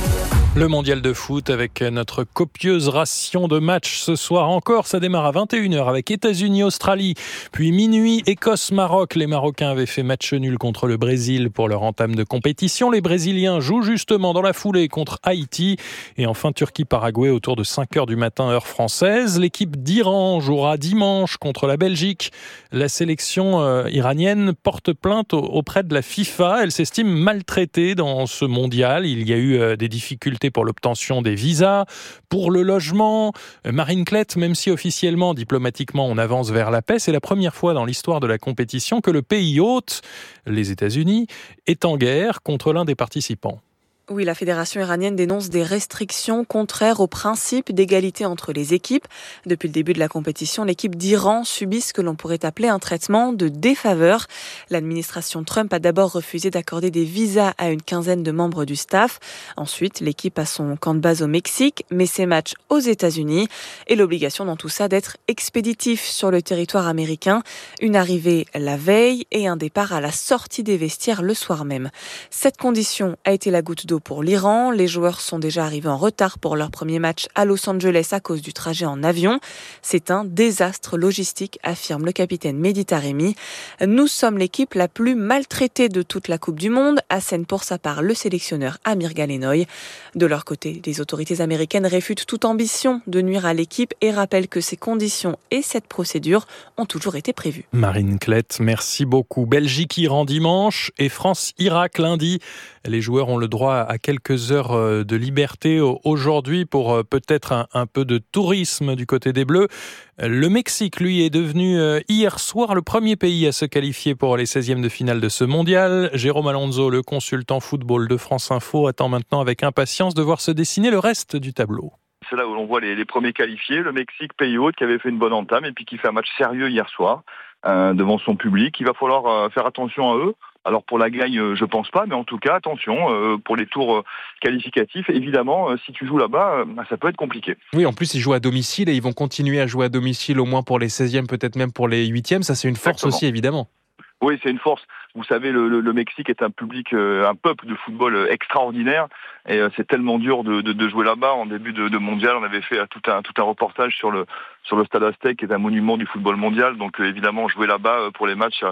Le mondial de foot avec notre copieuse ration de matchs ce soir encore. Ça démarre à 21h avec États-Unis-Australie. Puis minuit, Écosse-Maroc. Les Marocains avaient fait match nul contre le Brésil pour leur entame de compétition. Les Brésiliens jouent justement dans la foulée contre Haïti. Et enfin, Turquie-Paraguay autour de 5h du matin, heure française. L'équipe d'Iran jouera dimanche contre la Belgique. La sélection iranienne porte plainte auprès de la FIFA. Elle s'estime maltraitée dans ce mondial. Il y a eu des difficultés pour l'obtention des visas, pour le logement. Marine Klett, même si officiellement, diplomatiquement, on avance vers la paix, c'est la première fois dans l'histoire de la compétition que le pays hôte, les États-Unis, est en guerre contre l'un des participants. Oui, la fédération iranienne dénonce des restrictions contraires au principe d'égalité entre les équipes. Depuis le début de la compétition, l'équipe d'Iran subit ce que l'on pourrait appeler un traitement de défaveur. L'administration Trump a d'abord refusé d'accorder des visas à une quinzaine de membres du staff. Ensuite, l'équipe a son camp de base au Mexique, mais ses matchs aux États-Unis. Et l'obligation dans tout ça d'être expéditif sur le territoire américain. Une arrivée la veille et un départ à la sortie des vestiaires le soir même. Cette condition a été la goutte d'eau pour l'Iran. Les joueurs sont déjà arrivés en retard pour leur premier match à Los Angeles à cause du trajet en avion. C'est un désastre logistique, affirme le capitaine Mehdi Taremi. Nous sommes l'équipe la plus maltraitée de toute la Coupe du Monde, assène pour sa part le sélectionneur Amir Galenoy. De leur côté, les autorités américaines réfutent toute ambition de nuire à l'équipe et rappellent que ces conditions et cette procédure ont toujours été prévues. Marine Klett, merci beaucoup. Belgique-Iran dimanche et France-Irak lundi. Les joueurs ont le droit à quelques heures de liberté aujourd'hui pour peut-être un peu de tourisme du côté des Bleus. Le Mexique, lui, est devenu hier soir le premier pays à se qualifier pour les 16e de finale de ce mondial. Jérôme Alonso, le consultant football de France Info, attend maintenant avec impatience de voir se dessiner le reste du tableau. C'est là où l'on voit les premiers qualifiés. Le Mexique, pays hôte, qui avait fait une bonne entame et puis qui fait un match sérieux hier soir devant son public. Il va falloir faire attention à eux. Alors pour la gagne, je pense pas, mais en tout cas, attention, pour les tours qualificatifs, évidemment, si tu joues là-bas, ça peut être compliqué. Oui, en plus, ils jouent à domicile et ils vont continuer à jouer à domicile au moins pour les 16e, peut-être même pour les 8e. Ça, c'est une force aussi, évidemment. Oui, c'est une force. Vous savez, le Mexique est un public, un peuple de football extraordinaire et c'est tellement dur de jouer là-bas. En début de mondial, on avait fait tout un reportage sur le Stade Aztec, qui est un monument du football mondial. Donc évidemment, jouer là-bas pour les matchs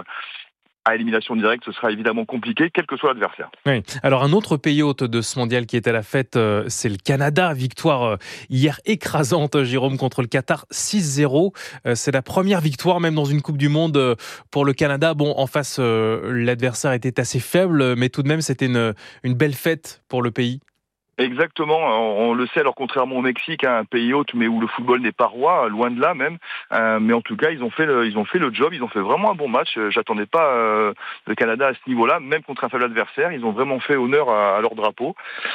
à élimination directe, ce sera évidemment compliqué, quel que soit l'adversaire. Oui. Alors un autre pays hôte de ce mondial qui est à la fête, c'est le Canada. Victoire hier écrasante, Jérôme, contre le Qatar 6-0. C'est la première victoire, même dans une Coupe du Monde, pour le Canada. Bon, en face, l'adversaire était assez faible, mais tout de même, c'était une belle fête pour le pays. Exactement, on le sait, alors contrairement au Mexique, un pays hôte, mais où le football n'est pas roi, loin de là même. Mais en tout cas, ils ont fait le job, ils ont fait vraiment un bon match. J'attendais pas le Canada à ce niveau-là, même contre un faible adversaire. Ils ont vraiment fait honneur à leur drapeau.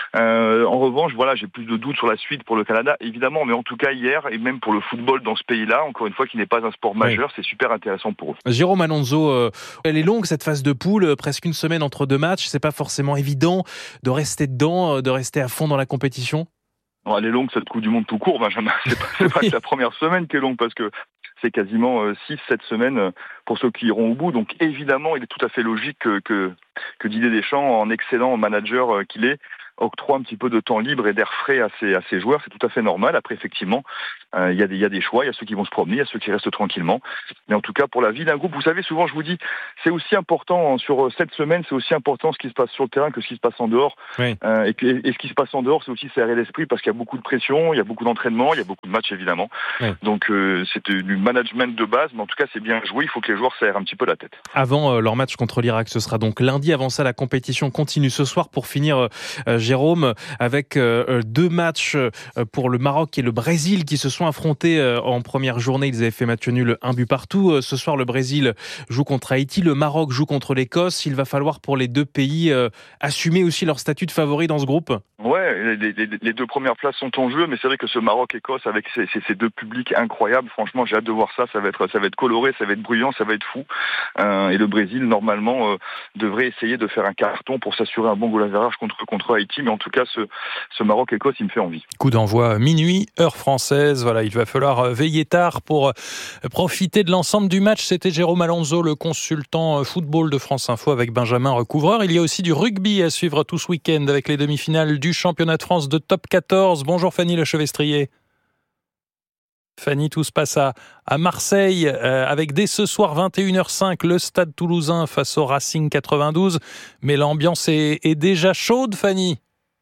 En revanche, voilà, j'ai plus de doutes sur la suite pour le Canada, évidemment, mais en tout cas hier, et même pour le football dans ce pays-là, encore une fois, qui n'est pas un sport majeur, c'est super intéressant pour eux. Jérôme Alonso, elle est longue cette phase de poule, presque une semaine entre deux matchs. C'est pas forcément évident de rester dedans, de rester à fond dans la compétition. Elle est longue cette Coupe du Monde tout court, Benjamin. C'est pas que la première semaine qui est longue parce que c'est quasiment 6-7 semaines pour ceux qui iront au bout. Donc évidemment, il est tout à fait logique que Didier Deschamps, en excellent manager qu'il est, octroie un petit peu de temps libre et d'air frais à ses joueurs. C'est tout à fait normal. Après, effectivement, il y a des choix. Il y a ceux qui vont se promener, il y a ceux qui restent tranquillement. Mais en tout cas, pour la vie d'un groupe, vous savez, souvent, je vous dis, c'est aussi important sur cette semaine, c'est aussi important ce qui se passe sur le terrain que ce qui se passe en dehors. Oui. Et ce qui se passe en dehors, c'est aussi serrer l'esprit parce qu'il y a beaucoup de pression, il y a beaucoup d'entraînement, il y a beaucoup de matchs, évidemment. Oui. Donc, c'est du management de base. Mais en tout cas, c'est bien joué. Il faut que les joueurs s'aèrent un petit peu la tête. Avant leur match contre l'Irak, ce sera donc lundi. Avant ça, la compétition continue ce soir pour finir, Jérôme, avec deux matchs pour le Maroc et le Brésil qui se sont affrontés en première journée. Ils avaient fait match nul, 1 but partout. Ce soir, le Brésil joue contre Haïti, le Maroc joue contre l'Écosse. Il va falloir pour les deux pays assumer aussi leur statut de favori dans ce groupe. Ouais, les deux premières places sont en jeu, mais c'est vrai que ce Maroc-Écosse avec ces deux publics incroyables, franchement, j'ai hâte de voir ça. Ça va être coloré, ça va être bruyant, ça va être fou. Et le Brésil, normalement, devrait essayer de faire un carton pour s'assurer un bon goal average contre Haïti. partie, mais en tout cas, ce Maroc-Écosse, il me fait envie. Coup d'envoi minuit, heure française. Voilà, il va falloir veiller tard pour profiter de l'ensemble du match. C'était Jérôme Alonso, le consultant football de France Info avec Benjamin Recouvreur. Il y a aussi du rugby à suivre tout ce week-end avec les demi-finales du championnat de France de top 14. Bonjour Fanny Lechevestrier. Fanny, tout se passe à Marseille avec dès ce soir 21h05 le Stade Toulousain face au Racing 92. Mais l'ambiance est déjà chaude, Fanny.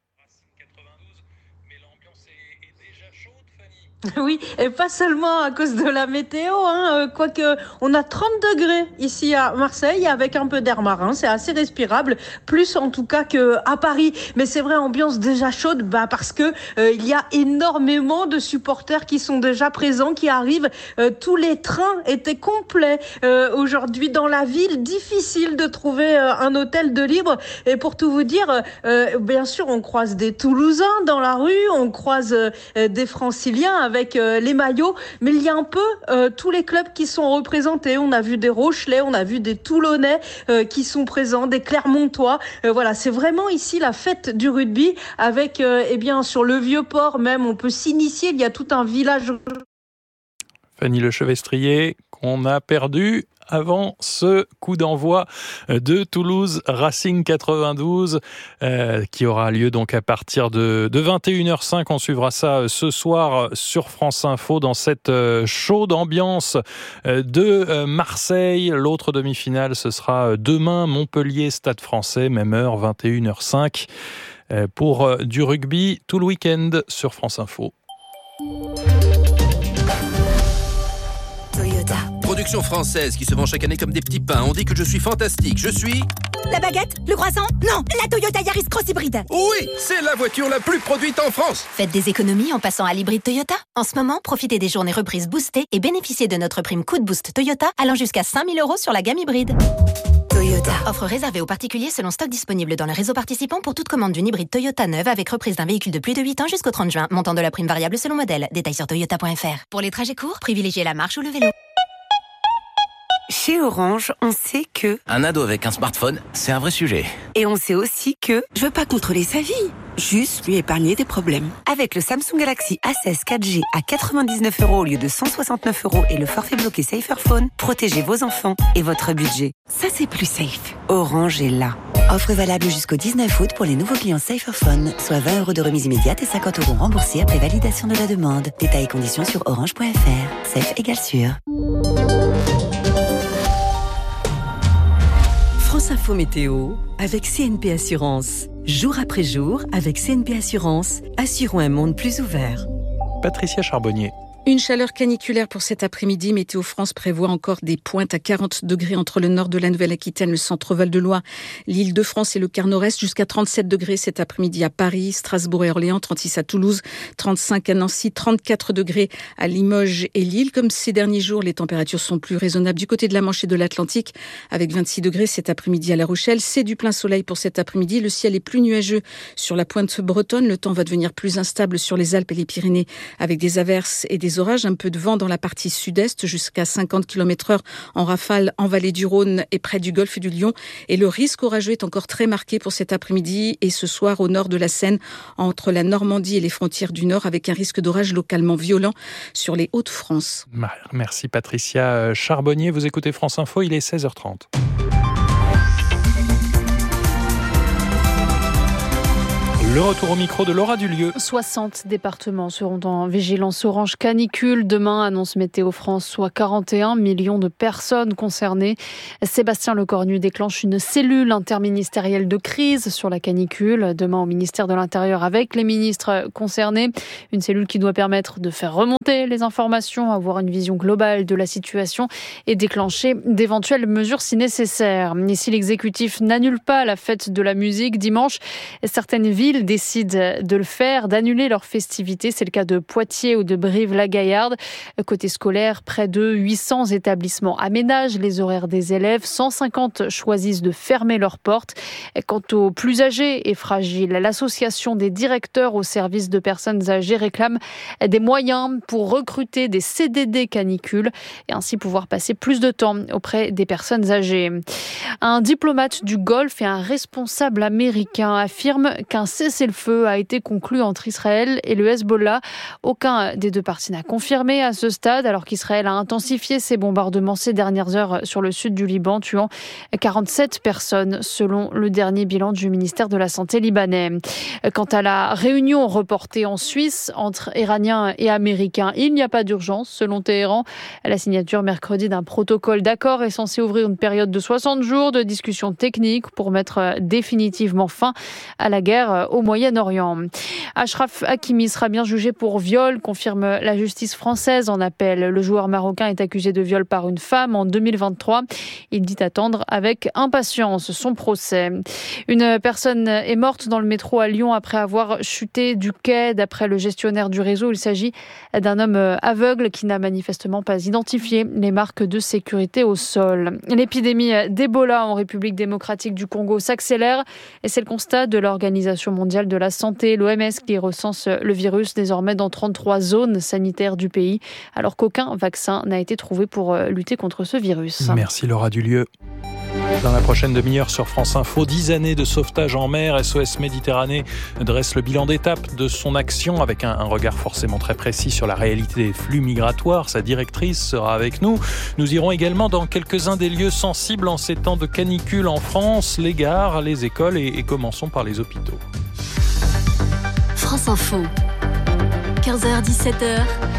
Oui, et pas seulement à cause de la météo, quoique on a 30 degrés ici à Marseille avec un peu d'air marin, c'est assez respirable, plus en tout cas qu'à Paris. Mais c'est vrai, ambiance déjà chaude, parce que il y a énormément de supporters qui sont déjà présents, qui arrivent. Tous les trains étaient complets aujourd'hui dans la ville. Difficile de trouver un hôtel de libre. Et pour tout vous dire, bien sûr, on croise des Toulousains dans la rue, on croise des Franciliens avec les maillots, mais il y a un peu tous les clubs qui sont représentés. On a vu des Rochelais, on a vu des Toulonnais qui sont présents, des Clermontois. Voilà, c'est vraiment ici la fête du rugby avec, sur le Vieux-Port même, on peut s'initier. Il y a tout un village. Fanny Lechevestrier, qu'on a perdu avant ce coup d'envoi de Toulouse Racing 92 qui aura lieu donc à partir de 21h05. On suivra ça ce soir sur France Info dans cette chaude ambiance de Marseille. L'autre demi-finale, ce sera demain, Montpellier, Stade Français, même heure, 21h05 pour du rugby tout le week-end sur France Info. Toyota. Production française qui se vend chaque année comme des petits pains. On dit que je suis fantastique. Je suis... La baguette? Le croissant? Non, la Toyota Yaris Cross Hybride. Oui, c'est la voiture la plus produite en France. Faites des économies en passant à l'hybride Toyota. En ce moment, profitez des journées reprises boostées et bénéficiez de notre prime coup de boost Toyota allant jusqu'à 5 000 € sur la gamme hybride. Toyota. Offre réservée aux particuliers selon stock disponible dans le réseau participant pour toute commande d'une hybride Toyota neuve avec reprise d'un véhicule de plus de 8 ans jusqu'au 30 juin. Montant de la prime variable selon modèle. Détails sur toyota.fr. Pour les trajets courts, privilégiez la marche ou le vélo. Chez Orange, on sait que... Un ado avec un smartphone, c'est un vrai sujet. Et on sait aussi que... Je veux pas contrôler sa vie, juste lui épargner des problèmes. Avec le Samsung Galaxy A16 4G à 99 € au lieu de 169 € et le forfait bloqué Saferphone, protégez vos enfants et votre budget. Ça, c'est plus safe. Orange est là. Offre valable jusqu'au 19 août pour les nouveaux clients Saferphone, soit 20 € de remise immédiate et 50 € remboursés après validation de la demande. Détails et conditions sur orange.fr. Safe égale sûr. France Info Météo avec CNP Assurance. Jour après jour, avec CNP Assurance, assurons un monde plus ouvert. Patricia Charbonnier. Une chaleur caniculaire pour cet après-midi. Météo France prévoit encore des pointes à 40 degrés entre le nord de la Nouvelle-Aquitaine, le centre Val-de-Loire, l'Île-de-France et le Quart Nord-Est, jusqu'à 37 degrés cet après-midi à Paris, Strasbourg et Orléans, 36 à Toulouse, 35 à Nancy, 34 degrés à Limoges et Lille. Comme ces derniers jours, les températures sont plus raisonnables du côté de la Manche et de l'Atlantique, avec 26 degrés cet après-midi à La Rochelle. C'est du plein soleil pour cet après-midi. Le ciel est plus nuageux sur la pointe bretonne. Le temps va devenir plus instable sur les Alpes et les Pyrénées, avec des averses et des orages, un peu de vent dans la partie sud-est jusqu'à 50 km/h en rafale en vallée du Rhône et près du golfe du Lion. Et le risque orageux est encore très marqué pour cet après-midi et ce soir au nord de la Seine, entre la Normandie et les frontières du Nord, avec un risque d'orage localement violent sur les Hauts-de-France. Merci Patricia Charbonnier. Vous écoutez France Info, il est 16h30. Le retour au micro de Laura Dulieu. 60 départements seront en vigilance orange canicule. Demain, annonce Météo France, soit 41 millions de personnes concernées. Sébastien Lecornu déclenche une cellule interministérielle de crise sur la canicule. Demain, au ministère de l'Intérieur, avec les ministres concernés. Une cellule qui doit permettre de faire remonter les informations, avoir une vision globale de la situation et déclencher d'éventuelles mesures si nécessaire. Et si l'exécutif n'annule pas la fête de la musique dimanche, certaines villes décident de le faire, d'annuler leurs festivités. C'est le cas de Poitiers ou de Brive-la-Gaillarde. Côté scolaire, près de 800 établissements aménagent les horaires des élèves. 150 choisissent de fermer leurs portes. Quant aux plus âgés et fragiles, l'association des directeurs au service de personnes âgées réclame des moyens pour recruter des CDD canicules et ainsi pouvoir passer plus de temps auprès des personnes âgées. Un diplomate du Golfe et un responsable américain affirment qu'un cessez cessez-le-feu a été conclu entre Israël et le Hezbollah. Aucun des deux parties n'a confirmé à ce stade, alors qu'Israël a intensifié ses bombardements ces dernières heures sur le sud du Liban, tuant 47 personnes selon le dernier bilan du ministère de la Santé libanais. Quant à la réunion reportée en Suisse entre Iraniens et Américains, il n'y a pas d'urgence selon Téhéran. La signature mercredi d'un protocole d'accord est censée ouvrir une période de 60 jours de discussions techniques pour mettre définitivement fin à la guerre au Moyen-Orient. Achraf Hakimi sera bien jugé pour viol, confirme la justice française en appel. Le joueur marocain est accusé de viol par une femme en 2023. Il dit attendre avec impatience son procès. Une personne est morte dans le métro à Lyon après avoir chuté du quai. D'après le gestionnaire du réseau, il s'agit d'un homme aveugle qui n'a manifestement pas identifié les marques de sécurité au sol. L'épidémie d'Ebola en République démocratique du Congo s'accélère et c'est le constat de l'Organisation mondiale de la santé, l'OMS, qui recense le virus désormais dans 33 zones sanitaires du pays, alors qu'aucun vaccin n'a été trouvé pour lutter contre ce virus. Merci Laura Dulieu. Dans la prochaine demi-heure sur France Info, 10 années de sauvetage en mer, SOS Méditerranée dresse le bilan d'étape de son action avec un regard forcément très précis sur la réalité des flux migratoires. Sa directrice sera avec nous. Nous irons également dans quelques-uns des lieux sensibles en ces temps de canicule en France, les gares, les écoles et commençons par les hôpitaux. France Info, 15h-17h,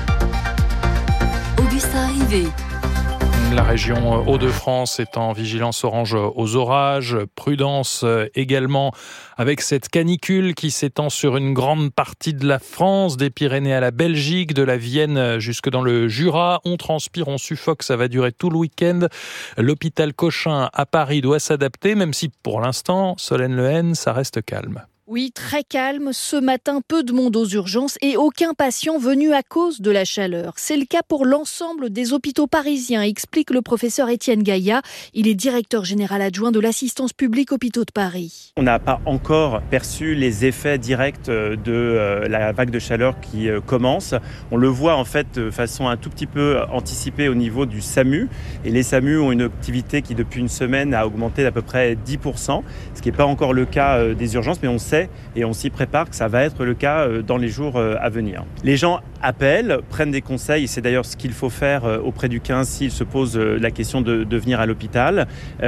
Augustin Rivet. La région Hauts-de-France est en vigilance orange aux orages. Prudence également avec cette canicule qui s'étend sur une grande partie de la France, des Pyrénées à la Belgique, de la Vienne jusque dans le Jura. On transpire, on suffoque, ça va durer tout le week-end. L'hôpital Cochin à Paris doit s'adapter, même si pour l'instant, Solène Lehen, ça reste calme. Oui, très calme. Ce matin, peu de monde aux urgences et aucun patient venu à cause de la chaleur. C'est le cas pour l'ensemble des hôpitaux parisiens, explique le professeur Étienne Gaillat. Il est directeur général adjoint de l'assistance publique hôpitaux de Paris. On n'a pas encore perçu les effets directs de la vague de chaleur qui commence. On le voit en fait de façon un tout petit peu anticipée au niveau du SAMU. Et les SAMU ont une activité qui depuis une semaine a augmenté d'à peu près 10%, ce qui n'est pas encore le cas des urgences, mais on sait et on s'y prépare que ça va être le cas dans les jours à venir. Les gens appellent, prennent des conseils, et c'est d'ailleurs ce qu'il faut faire auprès du 15 s'ils se posent la question de venir à l'hôpital.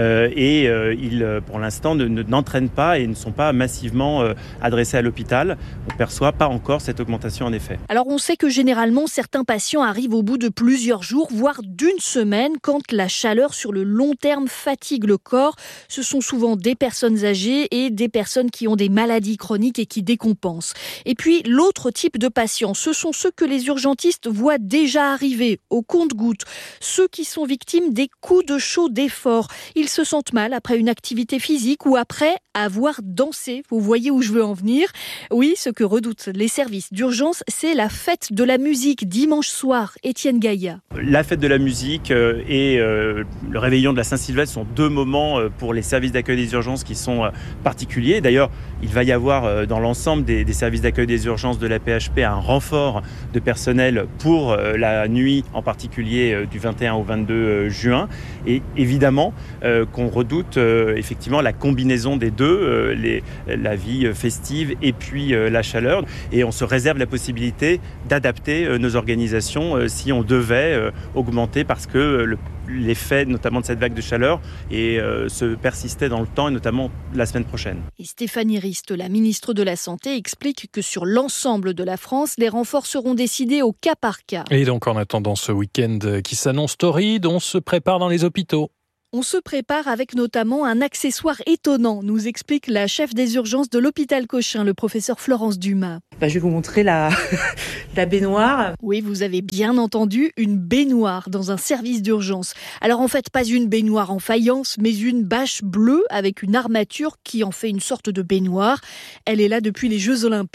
Ils, pour l'instant, n'entraînent pas et ne sont pas massivement adressés à l'hôpital. On ne perçoit pas encore cette augmentation en effet. Alors on sait que généralement, certains patients arrivent au bout de plusieurs jours, voire d'une semaine, quand la chaleur sur le long terme fatigue le corps. Ce sont souvent des personnes âgées et des personnes qui ont des maladies chroniques et qui décompensent. Et puis l'autre type de patients, ce sont ceux que les urgentistes voient déjà arriver au compte-gouttes, ceux qui sont victimes des coups de chaud d'effort. Ils se sentent mal après une activité physique ou après avoir dansé. Vous voyez où je veux en venir? Oui, ce que redoutent les services d'urgence, c'est la fête de la musique dimanche soir. Étienne Gaillat. La fête de la musique et le réveillon de la Saint-Sylvestre sont deux moments pour les services d'accueil des urgences qui sont particuliers. D'ailleurs, il va y avoir dans l'ensemble des services d'accueil des urgences de la PHP un renfort de personnel pour la nuit, en particulier du 21 au 22 juin. Et évidemment qu'on redoute effectivement la combinaison des deux, la vie festive et puis la chaleur. Et on se réserve la possibilité d'adapter nos organisations si on devait augmenter parce que l'effet notamment de cette vague de chaleur se persistait dans le temps et notamment la semaine prochaine. Et Stéphanie Rist, la ministre de la Santé, explique que sur l'ensemble de la France, les renforts seront décidés au cas par cas. Et donc en attendant ce week-end qui s'annonce torride, on se prépare dans les hôpitaux. On se prépare avec notamment un accessoire étonnant, nous explique la chef des urgences de l'hôpital Cochin, le professeur Florence Dumas. Je vais vous montrer la baignoire. Oui, vous avez bien entendu, une baignoire dans un service d'urgence. Alors en fait, pas une baignoire en faïence, mais une bâche bleue avec une armature qui en fait une sorte de baignoire. Elle est là depuis les Jeux Olympiques.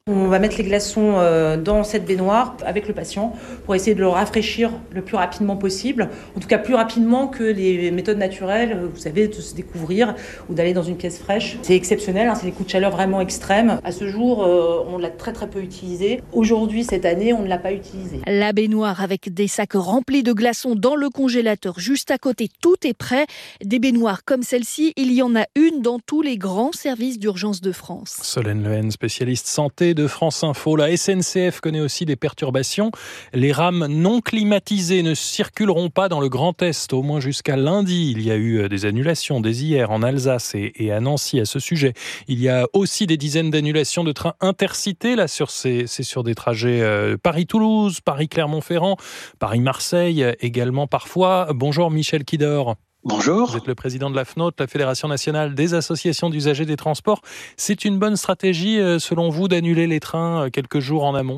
On va mettre les glaçons dans cette baignoire avec le patient pour essayer de le rafraîchir le plus rapidement possible. En tout cas, plus rapidement que les méthodes naturelles, vous savez, de se découvrir ou d'aller dans une pièce fraîche. C'est exceptionnel, c'est des coups de chaleur vraiment extrêmes. À ce jour, on l'a très très peu utilisé. Aujourd'hui, cette année, on ne l'a pas utilisé. La baignoire avec des sacs remplis de glaçons dans le congélateur juste à côté, tout est prêt. Des baignoires comme celle-ci, il y en a une dans tous les grands services d'urgence de France. Solène Lehen, spécialiste santé de France Info. La SNCF connaît aussi des perturbations. Les rames non climatisées ne circuleront pas dans le Grand Est, au moins jusqu'à lundi. Il y a eu des annulations dès hier en Alsace et à Nancy à ce sujet. Il y a aussi des dizaines d'annulations de trains intercités. Là, c'est sur des trajets Paris-Toulouse, Paris-Clermont-Ferrand, Paris-Marseille également parfois. Bonjour Michel Kidor. Bonjour. Vous êtes le président de la FNOT, la Fédération nationale des associations d'usagers des transports. C'est une bonne stratégie, selon vous, d'annuler les trains quelques jours en amont ?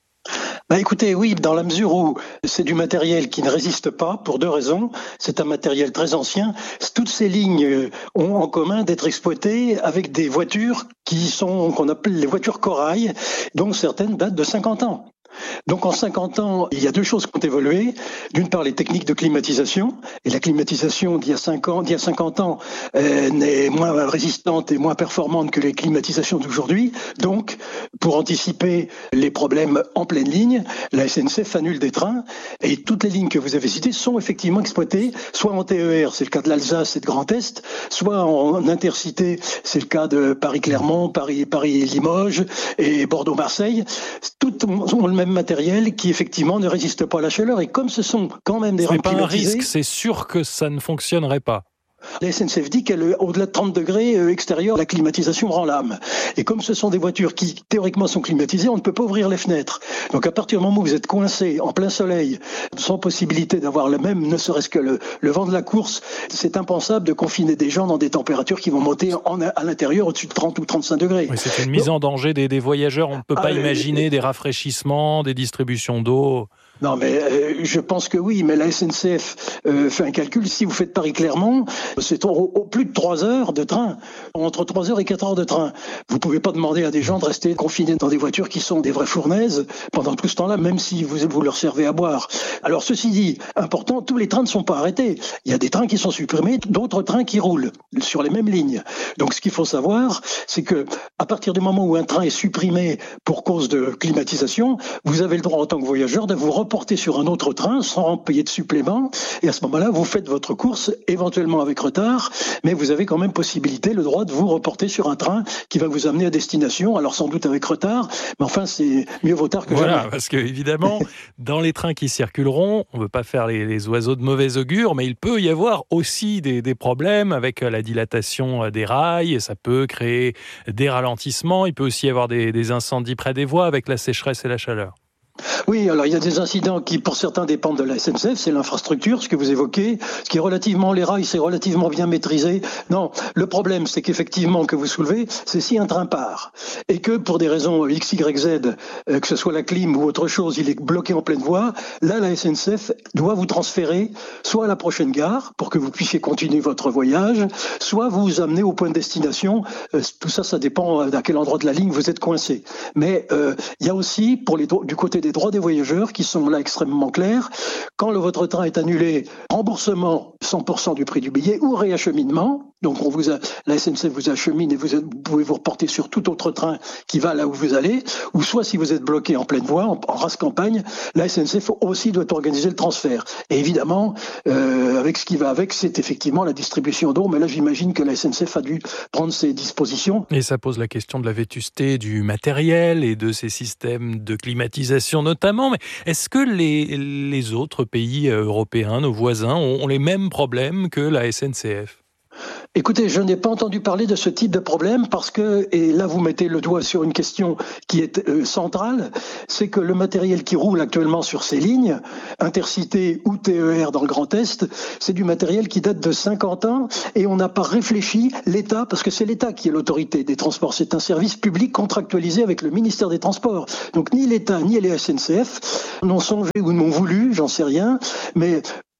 Écoutez, oui, dans la mesure où c'est du matériel qui ne résiste pas, pour deux raisons. C'est un matériel très ancien. Toutes ces lignes ont en commun d'être exploitées avec des voitures qu'on appelle les voitures corail, dont certaines datent de 50 ans. Donc en 50 ans, il y a deux choses qui ont évolué. D'une part, les techniques de climatisation. Et la climatisation d'il y a 50 ans n'est moins résistante et moins performante que les climatisations d'aujourd'hui. Donc, pour anticiper les problèmes en pleine ligne, la SNCF annule des trains. Et toutes les lignes que vous avez citées sont effectivement exploitées, soit en TER, c'est le cas de l'Alsace et de Grand Est, soit en intercité, c'est le cas de Paris-Clermont, Paris-Limoges et Bordeaux-Marseille. Toutes ont le même matériel qui effectivement ne résiste pas à la chaleur, et comme ce sont quand même des rames climatisées... C'est pas un risque, c'est sûr que ça ne fonctionnerait pas. La SNCF dit qu'au-delà de 30 degrés extérieur, la climatisation rend l'âme. Et comme ce sont des voitures qui théoriquement sont climatisées, on ne peut pas ouvrir les fenêtres. Donc à partir du moment où vous êtes coincé en plein soleil, sans possibilité d'avoir le même, ne serait-ce que le vent de la course, c'est impensable de confiner des gens dans des températures qui vont monter à l'intérieur au-dessus de 30 ou 35 degrés. Oui, c'est une mise en danger des voyageurs. On ne peut pas imaginer des rafraîchissements, des distributions d'eau... Non, mais je pense que oui, mais la SNCF fait un calcul. Si vous faites Paris-Clermont, c'est au plus de 3 heures de train, entre 3 heures et 4 heures de train. Vous pouvez pas demander à des gens de rester confinés dans des voitures qui sont des vraies fournaises pendant tout ce temps-là, même si vous leur servez à boire. Alors ceci dit, important, tous les trains ne sont pas arrêtés. Il y a des trains qui sont supprimés, d'autres trains qui roulent sur les mêmes lignes. Donc ce qu'il faut savoir, c'est que à partir du moment où un train est supprimé pour cause de climatisation, vous avez le droit en tant que voyageur de vous reporter sur un autre train sans payer de supplément, et à ce moment-là, vous faites votre course, éventuellement avec retard, mais vous avez quand même le droit de vous reporter sur un train qui va vous amener à destination, alors sans doute avec retard, mais enfin, c'est mieux vaut tard que jamais. Voilà, parce que évidemment, dans les trains qui circuleront, on ne veut pas faire les oiseaux de mauvais augure, mais il peut y avoir aussi des problèmes avec la dilatation des rails, et ça peut créer des ralentissements, il peut aussi y avoir des incendies près des voies avec la sécheresse et la chaleur. Oui, alors il y a des incidents qui, pour certains, dépendent de la SNCF, c'est l'infrastructure, ce que vous évoquez, ce qui est relativement, les rails, c'est relativement bien maîtrisé. Non, le problème, c'est qu'effectivement, que vous soulevez, c'est si un train part, et que pour des raisons X, Y, Z, que ce soit la clim ou autre chose, il est bloqué en pleine voie, là, la SNCF doit vous transférer soit à la prochaine gare, pour que vous puissiez continuer votre voyage, soit vous amener au point de destination. Tout ça, ça dépend à quel endroit de la ligne vous êtes coincé. Mais il y a aussi, du côté des droits des voyageurs qui sont là extrêmement clairs. Quand votre train est annulé, remboursement 100% du prix du billet ou réacheminement. Donc la SNCF vous achemine et vous pouvez vous reporter sur tout autre train qui va là où vous allez. Ou soit si vous êtes bloqué en pleine voie, en race campagne, la SNCF aussi doit organiser le transfert. Et évidemment, avec ce qui va avec, c'est effectivement la distribution d'eau. Mais là, j'imagine que la SNCF a dû prendre ses dispositions. Et ça pose la question de la vétusté du matériel et de ces systèmes de climatisation notamment. Mais est-ce que les autres pays européens, nos voisins, ont les mêmes problèmes que la SNCF ? Écoutez, je n'ai pas entendu parler de ce type de problème parce que, et là vous mettez le doigt sur une question qui est centrale, c'est que le matériel qui roule actuellement sur ces lignes, Intercité ou TER dans le Grand Est, c'est du matériel qui date de 50 ans et on n'a pas réfléchi, l'État, parce que c'est l'État qui est l'autorité des transports, c'est un service public contractualisé avec le ministère des Transports. Donc ni l'État ni les SNCF n'ont songé ou n'ont voulu, j'en sais rien, mais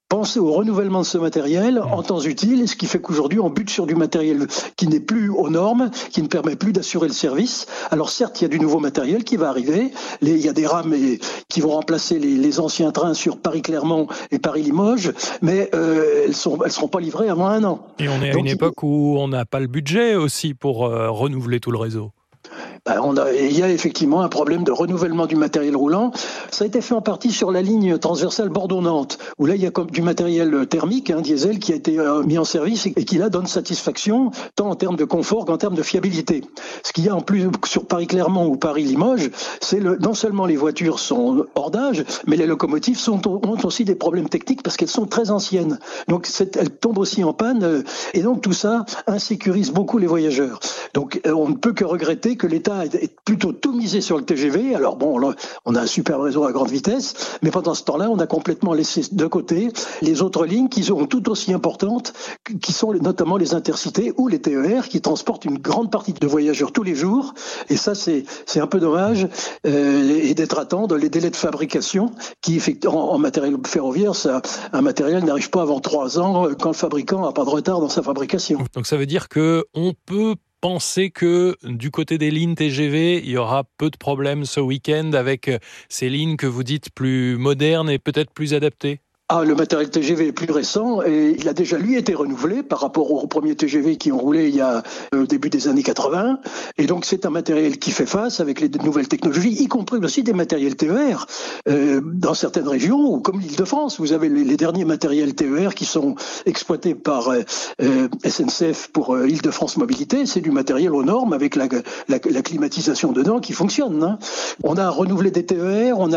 penser au renouvellement de ce matériel en temps utile, ce qui fait qu'aujourd'hui on bute sur du matériel qui n'est plus aux normes, qui ne permet plus d'assurer le service. Alors certes, il y a du nouveau matériel qui va arriver, il y a des rames qui vont remplacer les anciens trains sur Paris-Clermont et Paris-Limoges, mais elles seront pas livrées avant 1 an. Et on est à une époque où on n'a pas le budget aussi pour renouveler tout le réseau. Il y a effectivement un problème de renouvellement du matériel roulant. Ça a été fait en partie sur la ligne transversale Bordeaux-Nantes, où là il y a comme du matériel thermique, diesel, qui a été mis en service et qui là donne satisfaction, tant en termes de confort qu'en termes de fiabilité. Ce qu'il y a en plus sur Paris-Clermont ou Paris-Limoges, c'est non seulement les voitures sont hors d'âge, mais les locomotives ont aussi des problèmes techniques parce qu'elles sont très anciennes. Donc elles tombent aussi en panne, et donc tout ça insécurise beaucoup les voyageurs. Donc on ne peut que regretter que l'État est plutôt tout misé sur le TGV. Alors bon, là, on a un super réseau à grande vitesse, mais pendant ce temps-là, on a complètement laissé de côté les autres lignes qui sont tout aussi importantes, qui sont notamment les intercités ou les TER, qui transportent une grande partie de voyageurs tous les jours. Et ça, c'est un peu dommage, et d'être à attendre les délais de fabrication, qui en matériel ferroviaire, un matériel n'arrive pas avant 3 ans quand le fabricant n'a pas de retard dans sa fabrication. Donc ça veut dire qu'on peut penser que du côté des lignes TGV, il y aura peu de problèmes ce week-end avec ces lignes que vous dites plus modernes et peut-être plus adaptées ? Le matériel TGV est plus récent et il a déjà, lui, été renouvelé par rapport aux premiers TGV qui ont roulé il y a au début des années 80. Et donc, c'est un matériel qui fait face avec les nouvelles technologies, y compris aussi des matériels TER. Dans certaines régions, comme l'Île-de-France, vous avez les derniers matériels TER qui sont exploités par SNCF pour Île-de-France Mobilité. C'est du matériel aux normes avec la climatisation dedans qui fonctionne. On a renouvelé des TER, on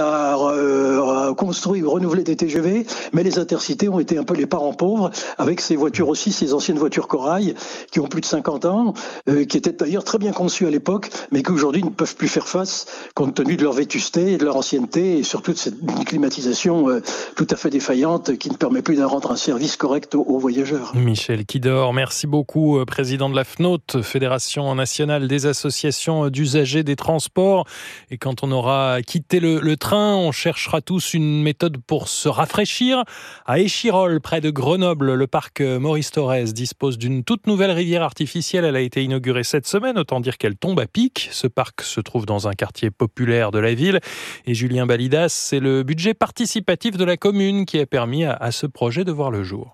a construit ou renouvelé des TGV. Mais les intercités ont été un peu les parents pauvres avec ces voitures aussi, ces anciennes voitures Corail qui ont plus de 50 ans, qui étaient d'ailleurs très bien conçues à l'époque, mais qui aujourd'hui ne peuvent plus faire face compte tenu de leur vétusté et de leur ancienneté et surtout de cette climatisation tout à fait défaillante qui ne permet plus de rendre un service correct aux voyageurs. Michel Quidor, merci beaucoup, président de la FNOT, Fédération nationale des associations d'usagers des transports. Et quand on aura quitté le train, on cherchera tous une méthode pour se rafraîchir. À Échirolles, près de Grenoble, le parc Maurice Thorez dispose d'une toute nouvelle rivière artificielle. Elle a été inaugurée cette semaine, autant dire qu'elle tombe à pic. Ce parc se trouve dans un quartier populaire de la ville. Et Julien Balidas, c'est le budget participatif de la commune qui a permis à ce projet de voir le jour.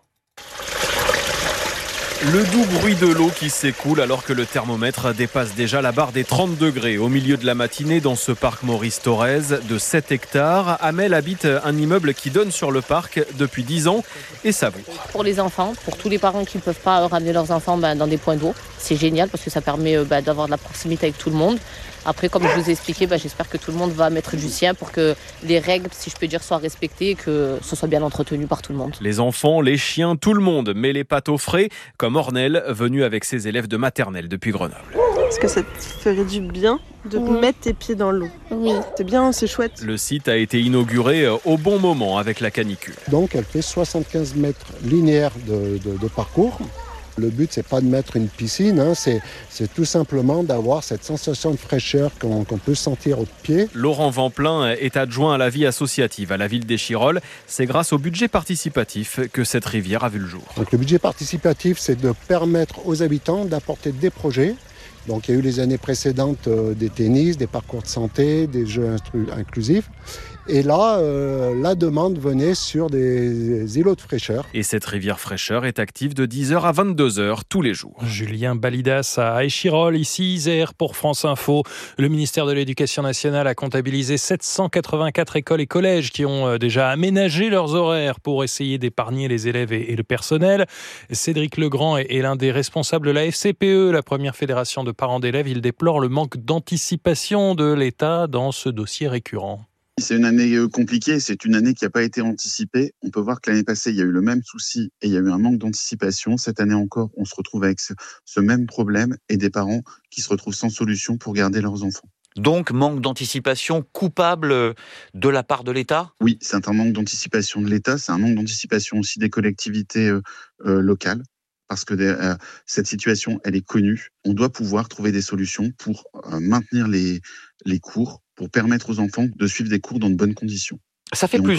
Le doux bruit de l'eau qui s'écoule alors que le thermomètre dépasse déjà la barre des 30 degrés. Au milieu de la matinée, dans ce parc Maurice Thorez de 7 hectares, Amel habite un immeuble qui donne sur le parc depuis 10 ans et savoure. Pour les enfants, pour tous les parents qui ne peuvent pas ramener leurs enfants dans des points d'eau, c'est génial parce que ça permet d'avoir de la proximité avec tout le monde. Après, comme je vous ai expliqué, j'espère que tout le monde va mettre du sien pour que les règles, si je peux dire, soient respectées et que ce soit bien entretenu par tout le monde. Les enfants, les chiens, tout le monde met les pattes au frais, comme Ornelle, venue avec ses élèves de maternelle depuis Grenoble. Est-ce que ça te ferait du bien de mettre tes pieds dans l'eau? Oui. C'est bien, c'est chouette. Le site a été inauguré au bon moment avec la canicule. Donc elle fait 75 mètres linéaires de parcours. Le but, c'est pas de mettre une piscine, c'est tout simplement d'avoir cette sensation de fraîcheur qu'on peut sentir aux pieds. Laurent Vamplin est adjoint à la vie associative à la ville d'Échirolles. C'est grâce au budget participatif que cette rivière a vu le jour. Donc le budget participatif, c'est de permettre aux habitants d'apporter des projets. Donc il y a eu les années précédentes des tennis, des parcours de santé, des jeux inclusifs. Et là, la demande venait sur des îlots de fraîcheur. Et cette rivière fraîcheur est active de 10h à 22h tous les jours. Julien Balidas à Échirolles, ici Isère pour France Info. Le ministère de l'Éducation nationale a comptabilisé 784 écoles et collèges qui ont déjà aménagé leurs horaires pour essayer d'épargner les élèves et le personnel. Cédric Legrand est l'un des responsables de la FCPE, la première fédération de parents d'élèves. Il déplore le manque d'anticipation de l'État dans ce dossier récurrent. C'est une année compliquée, c'est une année qui n'a pas été anticipée. On peut voir que l'année passée, il y a eu le même souci et il y a eu un manque d'anticipation. Cette année encore, on se retrouve avec ce même problème et des parents qui se retrouvent sans solution pour garder leurs enfants. Donc, manque d'anticipation coupable de la part de l'État ? Oui, c'est un manque d'anticipation de l'État, c'est un manque d'anticipation aussi des collectivités locales. Parce que cette situation, elle est connue. On doit pouvoir trouver des solutions pour maintenir les cours, pour permettre aux enfants de suivre des cours dans de bonnes conditions. Ça fait